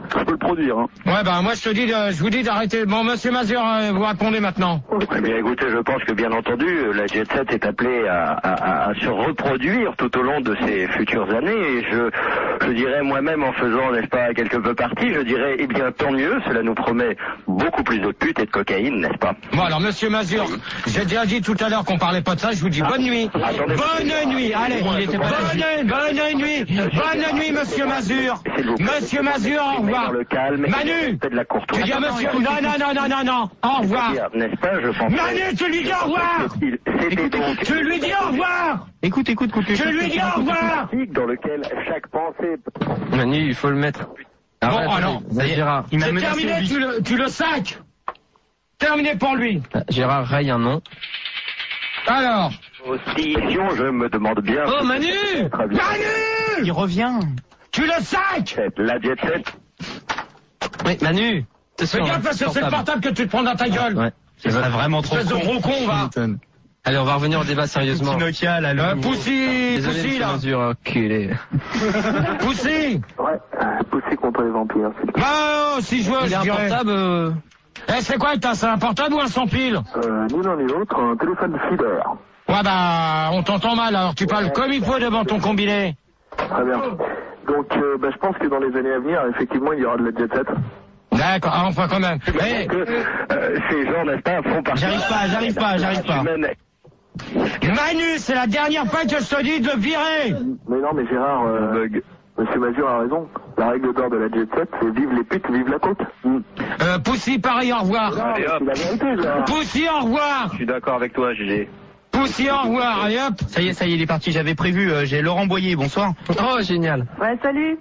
je peux le produire. Hein. Ouais, bah moi je te dis, de, je vous dis d'arrêter. Bon, monsieur Mazur, euh, vous répondez maintenant. Eh bien, écoutez, je pense que bien entendu, la Jet Set est appelée à, à, à se reproduire tout au long de ces futures années. Et je, je dirais moi-même, en faisant, n'est-ce pas, quelque peu partie, je dirais, eh bien, tant mieux. Cela nous promet beaucoup plus de putes et de cocaïne, n'est-ce pas? Bon, alors, monsieur Mazur, j'ai déjà dit tout à l'heure qu'on parlait pas de ça. Je vous dis bonne nuit. Ah, attendez, bonne nuit. Allez, bonne, bonne nuit. Bonne nuit, monsieur Mazur. Monsieur Mazur, au revoir. Dans le calme, Manu, de la tu dis à monsieur, non, non, non, non, non, non, au revoir. N'est-ce pas, je pense. Manu, tu lui dis au revoir. Donc... Tu lui dis au revoir. Écoute, écoute, écoute. Tu lui dis au revoir. Dans lequel chaque pensée... Manu, il faut le mettre. Bon, alors, Gérard. C'est terminé, tu le, tu le sacs. Terminé pour lui. Gérard raye un nom. Alors. Aussi, je me demande bien... Oh, Manu Manu Il revient. Tu le sacs. La Jet Set. Oui, Manu. Fais gaffe parce que c'est le portable que tu te prends dans ta gueule. Ouais. C'est vraiment trop con. gros con, va. Allez, on va revenir au débat sérieusement. Petit Nokia, là, le... Euh, Poussy, Désolé, Poussy, là. Mazur, enculé. Poussy. Ouais, Poussy contre les vampires. Bah, oh, si je veux, Il je est un dirais. portable. Euh... Eh, c'est quoi, t'as, c'est un portable ou un sans pile? Euh, ni l'un ni l'autre, un téléphone filaire. Ouais, bah, on t'entend mal, alors tu parles comme il faut devant ton combiné. Très bien. Donc, euh, bah, je pense que dans les années à venir, effectivement, il y aura de la Jet Set. D'accord, ah, enfin quand même. Eh, que, euh, ces gens, n'est-ce pas, font partie... J'arrive pas, j'arrive pas, j'arrive pas. Manu, c'est la dernière fois que je te dis de le virer. Mais non, mais Gérard, euh, Bug. Monsieur Mazur a raison. La règle d'or de la Jet Set, c'est vive les putes, vive la côte. Mm. Euh, Poussy, pareil, au revoir. Non, c'est la vérité, Gérard. Poussy, au revoir. Je suis d'accord avec toi, Gégé. Poussy, au revoir, allez hop. Ça y est, ça y est, il est parti. J'avais prévu, euh, j'ai Laurent Boyer, bonsoir. Oh, génial. Ouais, salut.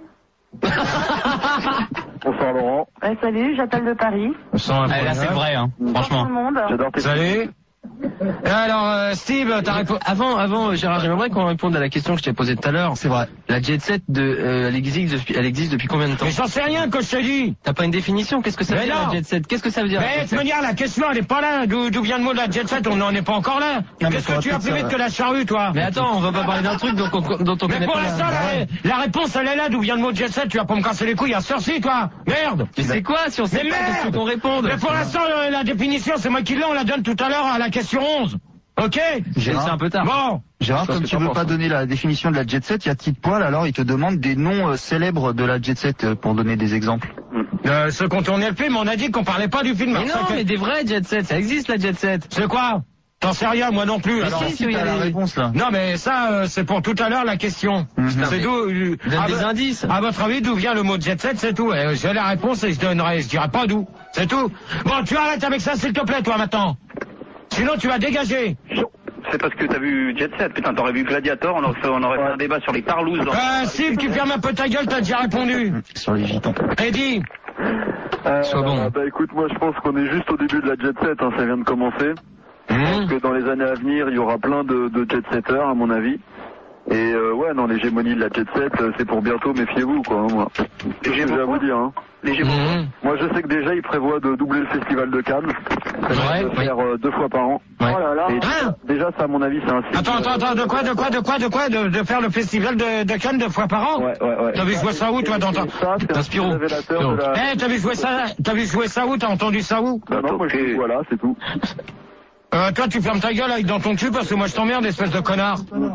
Bonsoir Laurent. Ouais, salut, j'appelle de Paris. Ah, là, c'est vrai, hein. Franchement. Tout le monde. J'adore tes Salut. Et alors, euh, Steve, t'as répondu. Avant, avant, Gérard, j'aimerais qu'on réponde à la question que je t'ai posée tout à l'heure. C'est vrai. La Jet Set, de, euh, elle, existe depuis, elle existe depuis combien de temps? Mais j'en sais rien que je t'ai dit. T'as pas une définition? Qu'est-ce que ça veut Mais dire non. la Jet Set? Qu'est-ce que ça veut dire? Mais tu me dire, la question, elle est pas là. D'où, d'où vient le mot de la Jet Set? On n'en est pas encore là. mais Qu'est-ce que faudra tu as peut-être plus vite ça- que la charrue, toi? Mais attends, on va pas parler d'un truc dont on, dont on Mais connaît pour pas. l'instant, la, la réponse, elle est là. D'où vient le mot de Jet Set? Tu vas pas me casser les couilles à sorcier, toi. Merde. Tu sais quoi? Si on sait Mais pas, qu'est-ce merde. qu'on réponde? Mais pour l'instant, euh, la définition, c'est moi qui l'ai. On la donne tout à l'heure à la question onze. Ok? C'est un peu tard. Bon. Gérard, Je sais comme pas tu ce que veux t'en pas penses. donner la définition de la Jet Set, il y a Tite Poil, alors il te demande des noms euh, célèbres de la Jet Set euh, pour donner des exemples. Euh, ceux qu'on tournait le film, on a dit qu'on parlait pas du film. Mais Alors, non, ça fait- mais des vrais Jet Set, ça existe la Jet Set. C'est quoi? T'en sais rien, moi non plus. Mais Alors, si, Si il y t'as a la les- réponse là. non, mais ça, euh, c'est pour tout à l'heure la question. Mhm. C'est mais- d'où, euh, Donne à des vo- indices. À votre avis, d'où vient le mot Jet Set, c'est tout. Euh, J'ai la réponse et je donnerai, je dirai pas d'où. C'est tout. Bon, tu arrêtes avec ça, s'il te plaît, toi, maintenant. Sinon, tu vas dégager. C'est parce que t'as vu Jet Set, putain, t'aurais vu Gladiator, on aurait fait, on aurait fait un débat sur les parlouses. Dans... Euh, Steve, tu fermes un peu ta gueule, t'as déjà répondu. Sur les gitans. Eddie. Euh, Sois bon. Bah écoute, moi je pense qu'on est juste au début de la Jet Set, hein, ça vient de commencer. Je pense que dans les années à venir, il y aura plein de, de Jet Setters, à mon avis. Et euh, ouais, non, l'hégémonie de la Jet Set, euh, c'est pour bientôt, méfiez-vous, quoi, hein, moi. C'est ce que j'ai à vous dire, hein. Mmh. Moi, je sais que déjà, ils prévoient de doubler le festival de Cannes. Ça Ouais, va oui. faire euh, deux fois par an. Ouais. Oh là là. Et Hein déjà, ça, à mon avis, c'est un signe. Attends, attends, attends, de quoi, de quoi, de quoi, de quoi, de, de faire le festival de, de Cannes deux fois par an? Ouais, ouais, ouais. T'as vu jouer ça où, toi, dans ta... Et ça, c'est un signe Spirou. révélateur de la... Eh, t'as vu jouer ça, t'as vu jouer ça où, t'as entendu ça où? Non, non, moi, je dis, voilà, c'est tout. Euh, toi, tu fermes ta gueule avec dans ton cul parce que moi je t'emmerde, espèce de connard.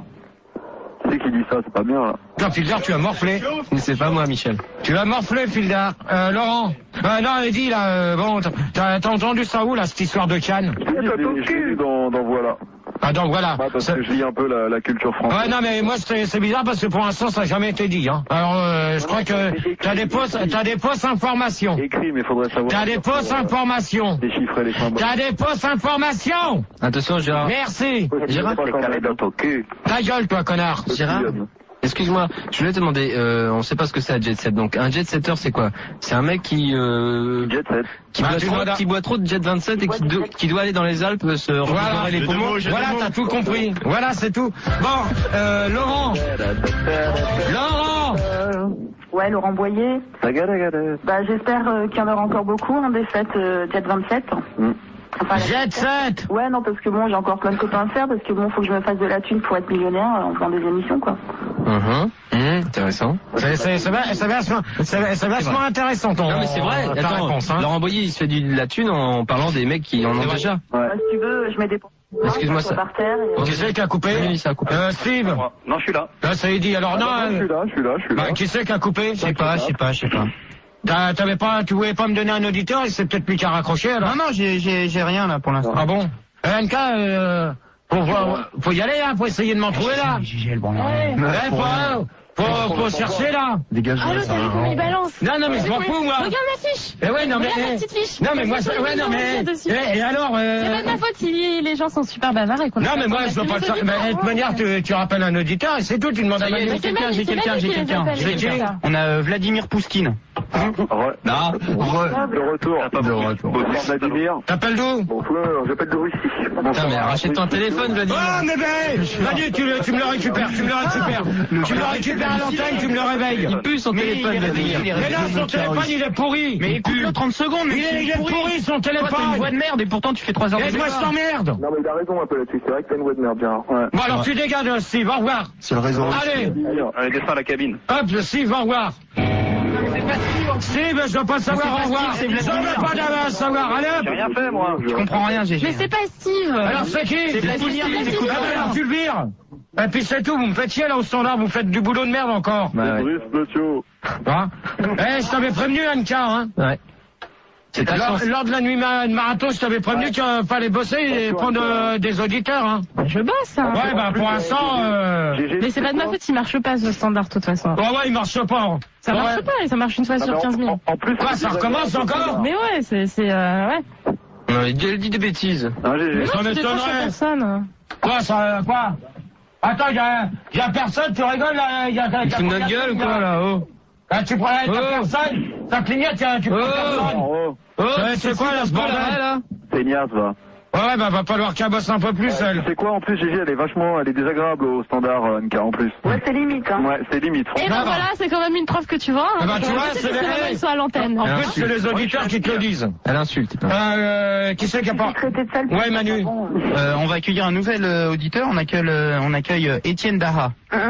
Tu sais qui dit ça, c'est pas bien, là. Toi, Fildar, tu as morflé. Mais c'est pas moi, Michel. Tu as morflé, Fildar. Euh, Laurent. Euh, non, Eddie, là, euh, bon, t'as, t'as entendu ça où, là, cette histoire de Cannes? Je l'ai vu- je l'ai vu dans, dans Voilà. Ah, donc voilà. Ouais, parce Ça- que je lis un peu la, la culture française. Ouais, non, mais moi, c'est, c'est bizarre parce que pour l'instant, ça n'a jamais été dit, hein. Alors, euh, je crois que t'as des fausses, t'as des fausses informations. Écrit, mais faudrait savoir. T'as des fausses informations. Déchiffrer les symboles. T'as des fausses informations. Attention, Gérard. Merci. Gérard, C'est carré dans ton cul. Ta gueule, toi, connard. Gérard, excuse-moi, je voulais te demander, euh, on sait pas ce que c'est un jet set. Donc un jet setter, c'est quoi? C'est un mec qui euh, Jet Set. qui, Bah, boit tu trop, dois- qui boit trop de jet vingt-sept et qui, do- qui doit aller dans les Alpes se Voilà, revigorer les poumons. voilà, t'as tout compris. Voilà, c'est tout. Bon, euh, Laurent. Laurent. Euh, ouais, Laurent Boyer. Bah, j'espère euh, qu'il y en aura encore beaucoup, hein, des fêtes euh, Jet vingt-sept. Mm. Enfin, Jet set. Ouais, non, parce que bon, j'ai encore plein de copains à faire, parce que bon, faut que je me fasse de la thune pour être millionnaire en faisant des émissions, quoi. Mmh. Mmh, intéressant. C'est, c'est, c'est, c'est vachement, c'est, c'est vachement intéressant ton. Non mais c'est vrai. Ta Attends, réponse, hein. Laurent Boyer, il se fait du, de la thune en parlant des mecs qui en ont déjà. Ouais. Bah, si tu veux, je mets des. Excuse-moi ça. Par terre et... Qui c'est qui a coupé? Oui, ça a coupé. Euh, Steve. Non, je suis là. Là, ça y est dit. Alors non. Ah, bah, je suis là, je suis là, je suis là. Bah, qui c'est qui a coupé? Je sais pas, je sais pas, je sais pas. T'as, t'avais pas, tu voulais pas me donner un auditeur et c'est peut-être lui qui a raccroché alors. Non, non, j'ai, j'ai, j'ai rien là pour l'instant. Ah bon? Euh, N K, euh, faut, faut, faut y aller là, faut essayer de m'en trouver là. J'ai le bon. Ouais, faut, faut, faut chercher là. Dégage. Ah, l'autre, t'as vu comment il balance? Non, non, mais je m'en fous moi. Regarde ma fiche. Eh ouais, non mais. Regarde ma petite fiche. Non mais moi, ça, ouais, non mais. Et, et alors. Euh... C'est pas de ma faute si les gens sont super bavards et qu'on. Non mais moi, je veux pas le faire. Mais de toute manière, tu, tu rappelles un auditeur et c'est tout. Tu demandes à J'ai quelqu'un, j'ai quelqu'un, j'ai quelqu'un. J'ai qui? On a euh, Vladimir Pouskine. Non. De retour. De retour. Bonsoir Vladimir. T'appelles d'où? Bonsoir, j'appelle de Russie. Putain, mais rachète-toi un téléphone, Vladimir. Oh mais ben, Vladimir, tu, le- tu me le récupères, tu me le récupères. Tu me le récupères à l'antenne, tu me le réveilles. Il pue son téléphone, Vladimir. Mais non, son téléphone il est pourri. Mais écoute-le trente secondes, mais Il est, il est pourri son téléphone. Toi, t'as une voix de merde et pourtant tu fais trois heures de Laisse-moi, je t'emmerde. Non mais il a raison un peu là-dessus, c'est vrai que t'as une voix de merde, bien. Ouais. Bon alors tu dégages Steve, au revoir. C'est le réseau. Allez, Allez, descends à la cabine. hop Steve, au revoir. Steve, je veux pas savoir, au revoir. Je veux pas d'avance savoir, allez hop. J'ai rien fait, moi. Je comprends rien, j'ai. Mais c'est pas Steve. Alors c'est qui? C'est Vladimir, Ah, il écoute bah, alors tu le vires. Et puis c'est tout, vous me faites chier là au standard, vous faites du boulot de merde encore. Bah, ouais. Brice, monsieur. Hein? Eh, je t'avais prévenu, Anka, hein. Ouais. C'est ta Lors, chance. lors de la nuit ma- de marathon, je t'avais prévenu qu'il fallait bosser et prendre euh, des auditeurs, hein. Je bosse, hein. Ouais, bah pour l'instant, euh... Mais c'est pas de ma faute, il marche pas ce standard de toute façon. Ouais, ouais, il marche pas. Ça Ouais. marche pas et ça marche une fois sur quinze mille. En, en plus, Quoi, ça recommence encore? Mais ouais, c'est, c'est, euh, ouais. Ouais, il dit- elle dit des bêtises. Ah, j'ai- Mais Ça non, tu décroches à m'étonnerait. personne. Quoi, ça, quoi? Attends, y'a, y'a personne, tu rigoles là, y'a, y'a, Il se fout de notre gueule ou quoi là, oh? Ah, tu prends, t'as Oh. personne, ça clignote, y'a, tu prends Oh. personne. Oh, Oh, Ouais, c'est quoi, là, ce bordel, là? c'est Nias, va. Ouais, ouais, bah, va falloir qu'elle bosse un peu plus, elle. C'est quoi en plus, Gigi, elle est vachement, elle est désagréable au standard, euh, N K en plus. Ouais, c'est limite, hein. Ouais, c'est limite. Et ben voilà, c'est quand même une preuve que tu vois. Eh ben, tu vois, c'est c'est que les- ils sont à l'antenne. En plus, c'est les auditeurs qui te le disent. Elle insulte. Euh, qui c'est qui a pas... Traité de sale. Ouais, Manu. Euh, on va accueillir un nouvel euh, auditeur. On accueille, euh, on accueille euh, Étienne Daha.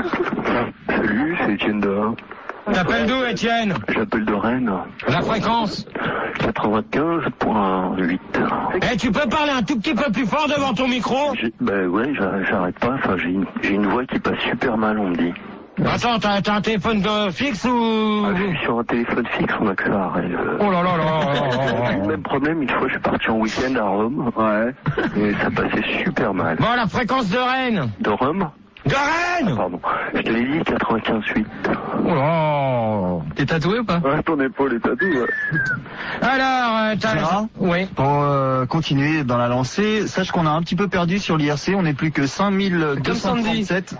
Salut, c'est Etienne de T'appelles d'où, Étienne? J'appelle de Rennes. La fréquence. quatre-vingt-quinze point huit. Eh, tu peux parler un tout petit peu plus fort devant ton micro? Ben ouais, j'a- j'arrête pas. Enfin, j'ai une, j'ai une voix qui passe super mal, on me dit. Attends, t'as, t'as un téléphone de fixe ou... Ah, je suis sur un téléphone fixe, on a que ça. Et, euh, Oh là là là là là j'ai là eu là. le même problème, une fois je suis parti en week-end à Rome. Ouais. Et ça passait super mal. Bon, la fréquence de Rennes. De Rome? De Rennes! Pardon. Je te l'ai dit, quatre-vingt-quinze huit. Oh là. T'es tatoué ou pas? Ouais, ton épaule est tatouée, ouais. Alors, euh, t'as... Gérard Oui. Pour euh, continuer dans la lancée, sache qu'on a un petit peu perdu sur l'I R C, on n'est plus que cinq mille deux cent trente-sept.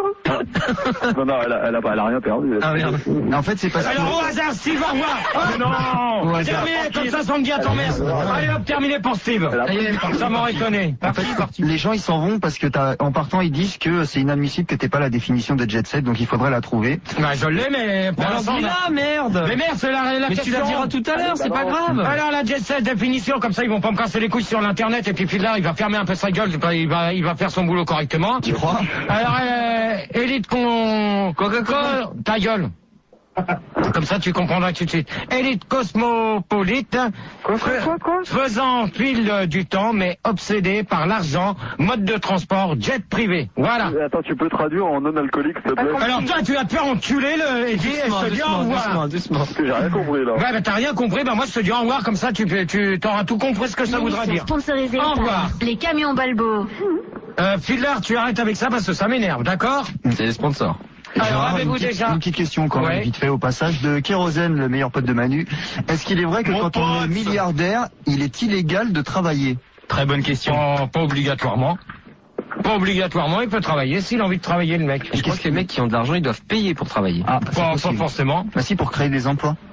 Non, non, elle a, elle a, elle a rien perdu. Ah merde. En fait, c'est parce que... Alors, au hasard, Steve, au revoir. Oh, non. Au hasard. Terminé, comme ça, ça me dit à ton mère. Allez hop, terminé pour Steve. Ça y est, Ça m'aurait étonné. En fait, les gens ils s'en vont parce que t'as, en partant ils disent que c'est inadmissible que t'aies pas la définition de jet set, donc il faudrait la trouver. Bah, je l'ai, mais pour l'instant... on a- dis-la, merde! Mais merde, c'est la, la Mais tu question. la diras tout à l'heure, c'est pas grave! Alors la jet set définition, comme ça ils vont pas me casser les couilles sur l'internet et puis Fiddler il va fermer un peu sa gueule, il va, il va faire son boulot correctement. Tu crois? Alors euh, élite con... Coca-Cola, ta gueule. Comme ça tu comprendras tout de suite. Élite cosmopolite, Quoi, quoi, quoi, quoi? faisant fil euh, du temps mais obsédé par l'argent, mode de transport, jet privé. Voilà. Attends, tu peux traduire en non alcoolique, s'il te plaît? Alors toi tu vas te faire enculer le... et, dis- et je te dis au revoir. doucement, doucement. Parce que j'ai rien compris, là. Ouais, bah t'as rien compris, bah moi je te dis au revoir, comme ça tu, peux- tu t'auras tout compris ce que ça voudra L'émission dire. sponsorisée Au par revoir. les camions Balbo. Euh, Fiddler, tu arrêtes avec ça parce que ça m'énerve, d'accord? C'est les sponsors. Alors Gérard, avez-vous une, petite, déjà... une petite question quand Ouais. même, vite fait au passage, de Kérosène, le meilleur pote de Manu. Est-ce qu'il est vrai que Mon quand on est pote. milliardaire, il est illégal de travailler? Très bonne question. Oh, pas obligatoirement. Pas obligatoirement, il peut travailler s'il a envie de travailler le mec. Je crois que les mecs qui ont de l'argent, ils doivent payer pour travailler. Ah, Pas, pas forcément. Bah si, pour créer des emplois.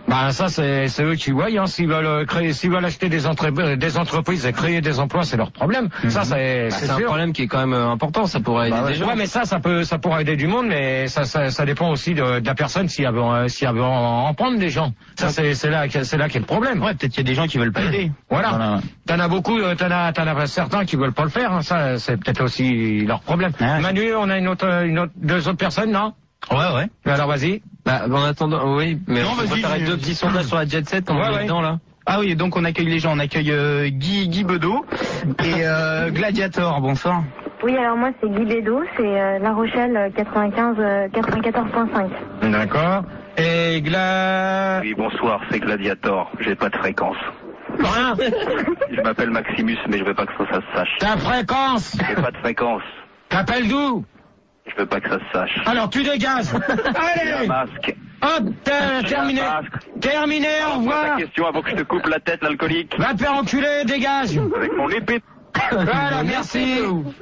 Bah ça c'est c'est eux qui voient, hein. S'ils veulent créer, s'ils veulent acheter des, entre... des entreprises et créer des emplois, c'est leur problème. Mm-hmm. Ça c'est bah, c'est un problème qui est quand même important. Ça pourrait aider bah, ouais. des gens. Ouais, mais ça ça peut ça pourrait aider du monde, mais ça ça, ça dépend aussi de, de la personne si elle veut euh, si elle veut en, en prendre des gens. Ça c'est c'est là c'est là qu'est le problème. Ouais, peut-être qu'il y a des gens qui veulent pas aider. Voilà. voilà. T'en as beaucoup, t'en as t'en as certains qui veulent pas le faire. Hein. Ça c'est peut-être aussi leur problème. Ah, Manu, on a une autre une autre deux autres personnes, non? Ouais, ouais. Alors vas-y. Bah, en attendant, oui, mais non, on va faire deux petits sondages sur la Jet Set quand ouais, on est ouais. dedans là. Ah oui, donc on accueille les gens, on accueille euh, Guy, Guy Bedeau et euh, Gladiator, bonsoir. Oui, alors moi c'est Guy Bedeau, c'est euh, La Rochelle quatre-vingt-quinze, euh, quatre-vingt-quatorze point cinq. D'accord. Et Gla... Oui, bonsoir, c'est Gladiator, j'ai pas de fréquence. Rien. Je m'appelle Maximus, mais je veux pas que ça, ça se sache. Ta fréquence. J'ai pas de fréquence. T'appelles d'où? Je veux pas que ça se sache. Alors tu dégages. Allez. Masque. Hop, terminé. Terminé, au revoir. Ta question avant que je te coupe la tête, l'alcoolique. Va te faire enculer, dégage. Avec mon épée. Voilà, merci.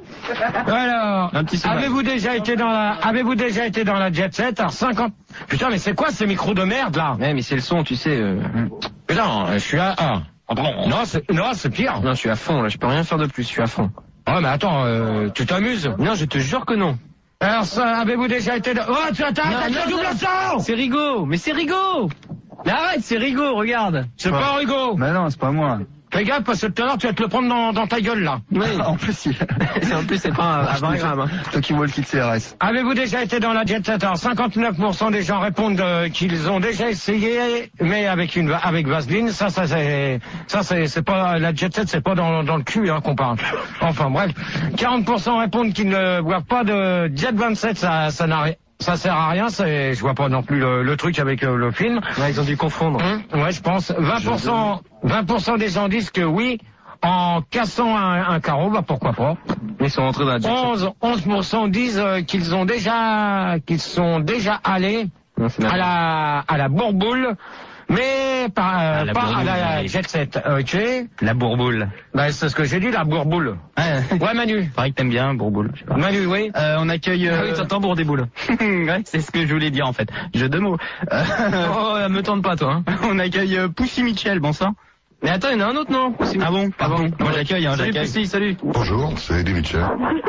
Alors, avez-vous déjà été dans la, avez-vous déjà été dans la Jet Set? Alors cinquante. Putain, mais c'est quoi ces micros de merde là? Ouais, mais c'est le son, tu sais. Euh... Putain, je suis à un. Non, c'est, non, c'est pire. Non, je suis à fond là. Je peux rien faire de plus. Je suis à fond. Oh, mais attends, euh, tu t'amuses? Non, je te jure que non. Alors ça, avez-vous déjà été... Dans... Oh, tu attends, t'as le double sang. C'est Rigaud, mais c'est Rigaud. Mais arrête, c'est Rigaud, regarde. C'est pas Rigaud. Mais non, c'est pas moi. Fais gaffe, parce que tout à l'heure, tu vas te le prendre dans, dans ta gueule, là. Oui. En plus, il... en plus, c'est pas à vingt grammes. Hein. Toi qui vois le kit C R S. Avez-vous déjà été dans la Jet Set? Alors, cinquante-neuf pour cent des gens répondent euh, qu'ils ont déjà essayé, mais avec une, avec Vaseline. Ça, ça, c'est, ça, c'est, c'est pas, la Jet Set, c'est pas dans, dans le cul, hein, qu'on parle. Enfin, bref. quarante pour cent répondent qu'ils ne boivent pas de Jet vingt-sept, ça, ça n'a rien. Ça sert à rien, c'est, je vois pas non plus le, le truc avec le, le film. Ouais, ils ont dû confondre. Hum, ouais, je pense. vingt pour cent, vingt pour cent des gens disent que oui, en cassant un, un carreau, bah pourquoi pas. Ils sont rentrés dans la Jet Set. onze, onze pour cent disent euh, qu'ils ont déjà, qu'ils sont déjà allés non, à la, à la Bourboule. Mais pas, euh, pas à la Jet Set, ok? La Bourboule. Bah, c'est ce que j'ai dit, la Bourboule. Ouais, ouais Manu. Pareil que t'aimes bien, Bourboule. Je sais pas. Manu, oui. Euh, on accueille... Euh... Ah oui, t'entends Bourdéboule. Ouais, c'est ce que je voulais dire, en fait. Jeu de mots. Euh... oh, me tente pas, toi. Hein. On accueille euh, Poussy Mitchell, bon sang. Mais attends, il y en a un autre, non? Poussy... Ah bon? Pardon. Moi, j'accueille, hein, salut, j'accueille. Poussy, salut. Bonjour, c'est Eddie Mitchell.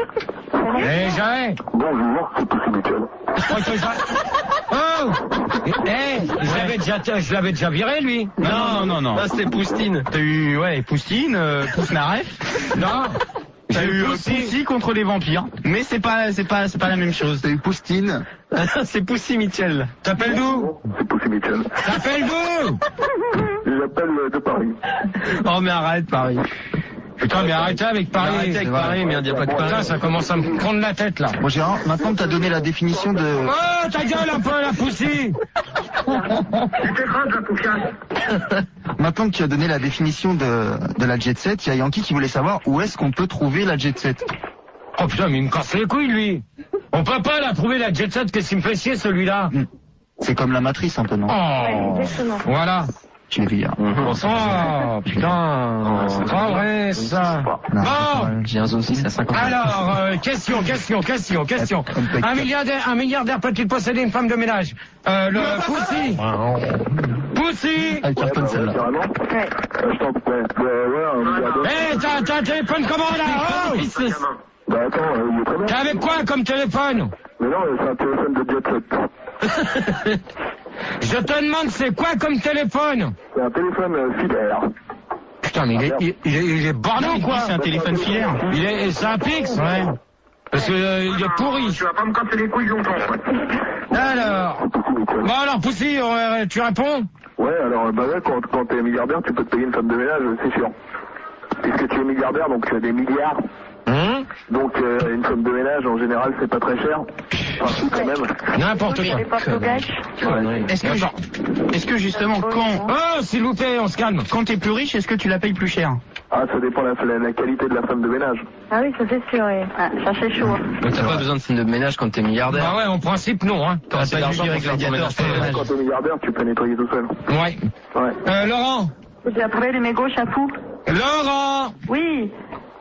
Eh, j'arrête. Bonjour, c'est Poussy Mitchell. Oh! Eh, je l'avais déjà, je l'avais déjà viré, lui. Non, non, non, non. Là, c'était Poustine. T'as eu, ouais, Poustine, euh, Pousnaref. Non. T'as eu Poussy. Poussy contre les vampires. Mais c'est pas, c'est pas, c'est pas la même chose. T'as eu Poustine. C'est Poussy Mitchell. T'appelles d'où? C'est Poussy Mitchell. T'appelles d'où? J'appelle de Paris. Oh, mais arrête, Paris. Putain, mais arrêtez avec Paris. Arrêtez avec Paris, mais il n'y a pas de Paris. Putain, ça commence à me prendre la tête, là. Bon, Gérard, maintenant que t'as donné la définition de... Oh, ta gueule un peu, la Poussy. Maintenant que tu as donné la définition de, de la Jet Set, il y a Yankee qui voulait savoir où est-ce qu'on peut trouver la Jet Set. Oh putain, mais il me casse les couilles, lui. On peut pas la trouver, la Jet Set, qu'est-ce qu'il me fait chier, celui-là? C'est comme la matrice, un peu, non? Oh, voilà. Tu l'as vu hier. Oh, putain. C'est pas vrai, ça. Non, bon. J'ai un zone six à cinquante. Alors, euh, question, question, question, question. Un milliardaire, un milliardaire peut-il posséder une femme de ménage? Euh, le Poussy. Poussy. Elle cartonne celle-là. Ouais. Je t'en prie. Ouais, ouais, Eh, t'as, t'as un téléphone comment, là? Oh! Bah attends, euh, il est très bien. T'es avec quoi comme téléphone? Mais non, c'est un téléphone de Jet Set. Je te demande c'est quoi comme téléphone? C'est un téléphone euh, filaire. Putain, mais il est, il, il est, il est borné ou quoi? C'est un téléphone filaire. Il est, c'est un Pix? Ouais. Parce que euh, il est pourri. Tu vas pas me casser les couilles longtemps. Alors. Bon alors, Poussy, euh, tu réponds? Ouais, alors bah ouais, quand, quand t'es milliardaire, tu peux te payer une femme de ménage, c'est sûr. Puisque tu es milliardaire, donc tu as des milliards. Hum? Donc euh, une femme de ménage, en général, c'est pas très cher. Enfin, tout quand même. N'importe quoi. Est-ce que, est-ce que justement, quand... Oh, s'il vous plaît, on se calme. Quand t'es plus riche, est-ce que tu la payes plus cher? Ah, ça dépend de la, la, la qualité de la femme de ménage. Ah oui, ça c'est sûr, oui. Ah, ça c'est chaud. Mais t'as pas besoin de femme de ménage quand t'es milliardaire. Bah ouais, en principe, non, hein. T'auras pas d'argent pour faire ton ménage. Quand t'es milliardaire, tu peux nettoyer tout seul. Ouais. Ouais. Euh, Laurent. J'ai appelé les mégots chapou. Laurent. Oui.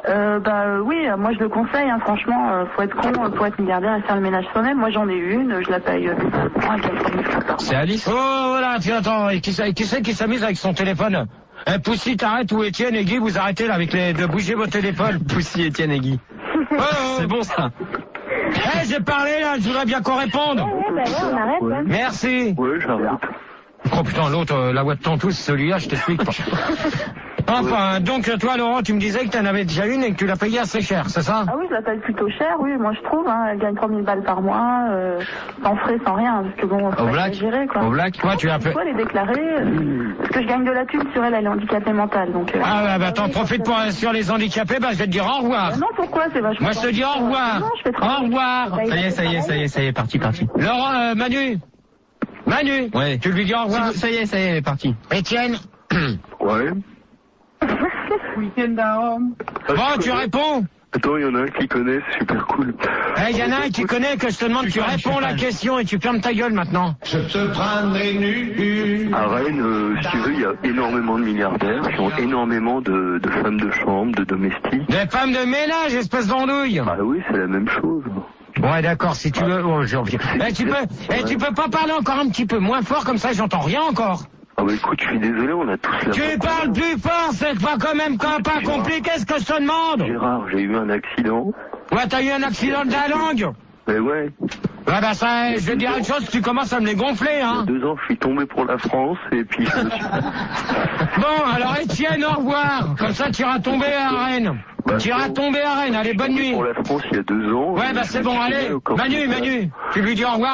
Euh, bah oui, moi je le conseille, hein, franchement, euh, faut être con pour être milliardaire et faire le ménage soi-même. Moi j'en ai une, je la paye. Euh, c'est Alice. Oh voilà, tiens, attends, et qui, qui c'est qui s'amuse avec son téléphone? Eh, Poussy, t'arrêtes, ou Étienne et Guy, vous arrêtez là avec les de bouger vos téléphones. Poussy, Étienne et Guy. Oh, oh. C'est bon ça. Eh, j'ai parlé là, je voudrais bien qu'on réponde. Ouais, ouais, bah ouais, on arrête. Ouais. Merci. Ouais, j'arrête. Oh putain, l'autre, euh, la voix de ton tous, celui-là, je t'explique pas. Enfin, donc toi, Laurent, tu me disais que t'en avais déjà une et que tu l'as payée assez cher, c'est ça? Ah oui, je la paye plutôt cher, oui, moi je trouve, hein, elle gagne trois mille balles par mois, euh, sans frais, sans rien, parce que bon, au black, gérer, quoi. Au black, toi, tu as fait. Pourquoi les déclarer, euh, parce que je gagne de la thune sur elle, elle est handicapée mentale, donc. Euh, ah ouais, bah t'en profites pour sur les handicapés, bah je vais te dire au revoir. Euh, non, pourquoi, c'est vachement. Moi je te dis au revoir. Non, je fais trop au revoir. Ça y est, ça y est, ça y est, ça y est, parti, parti. Laurent, euh, Manu. Manu. Ouais. Tu lui dis au revoir. Ça y est, ça y est, elle est partie. Étienne. Ouais. Week-end à Rome. Bon, tu réponds. Attends, il y en a un qui connaît, c'est super cool. Eh, il y en a un qui connaît que je te demande, tu réponds la question et tu fermes ta gueule maintenant. Je te prendrai nu. À Rennes, euh, si tu veux, il y a énormément de milliardaires qui ont énormément de, de femmes de chambre, de domestiques. Des femmes de ménage, espèce d'andouille. Ah oui, c'est la même chose. Ouais, d'accord, si tu veux, oh, j'en viens. Eh, tu peux, eh, tu peux pas parler encore un petit peu moins fort, comme ça j'entends rien encore. Ah bah écoute, je suis désolé, on a tous la... Tu parles plus fort, c'est pas quand même pas, pas compliqué ce que je te demande. Gérard, j'ai eu un accident. Ouais, t'as eu un accident de la langue. Mais ouais. Ouais, bah ça, je vais te dire une chose, tu commences à me les gonfler, hein. Il y a deux ans, je suis tombé pour la France, et puis... Je me suis... Bon, alors Étienne, au revoir. Comme ça, tu iras tomber à Rennes. Bah, tu iras tomber à Rennes, allez, bonne nuit. Pour la France, il y a deux ans... Ouais, bah c'est bon, allez. Manu, Manu, tu lui dis au revoir.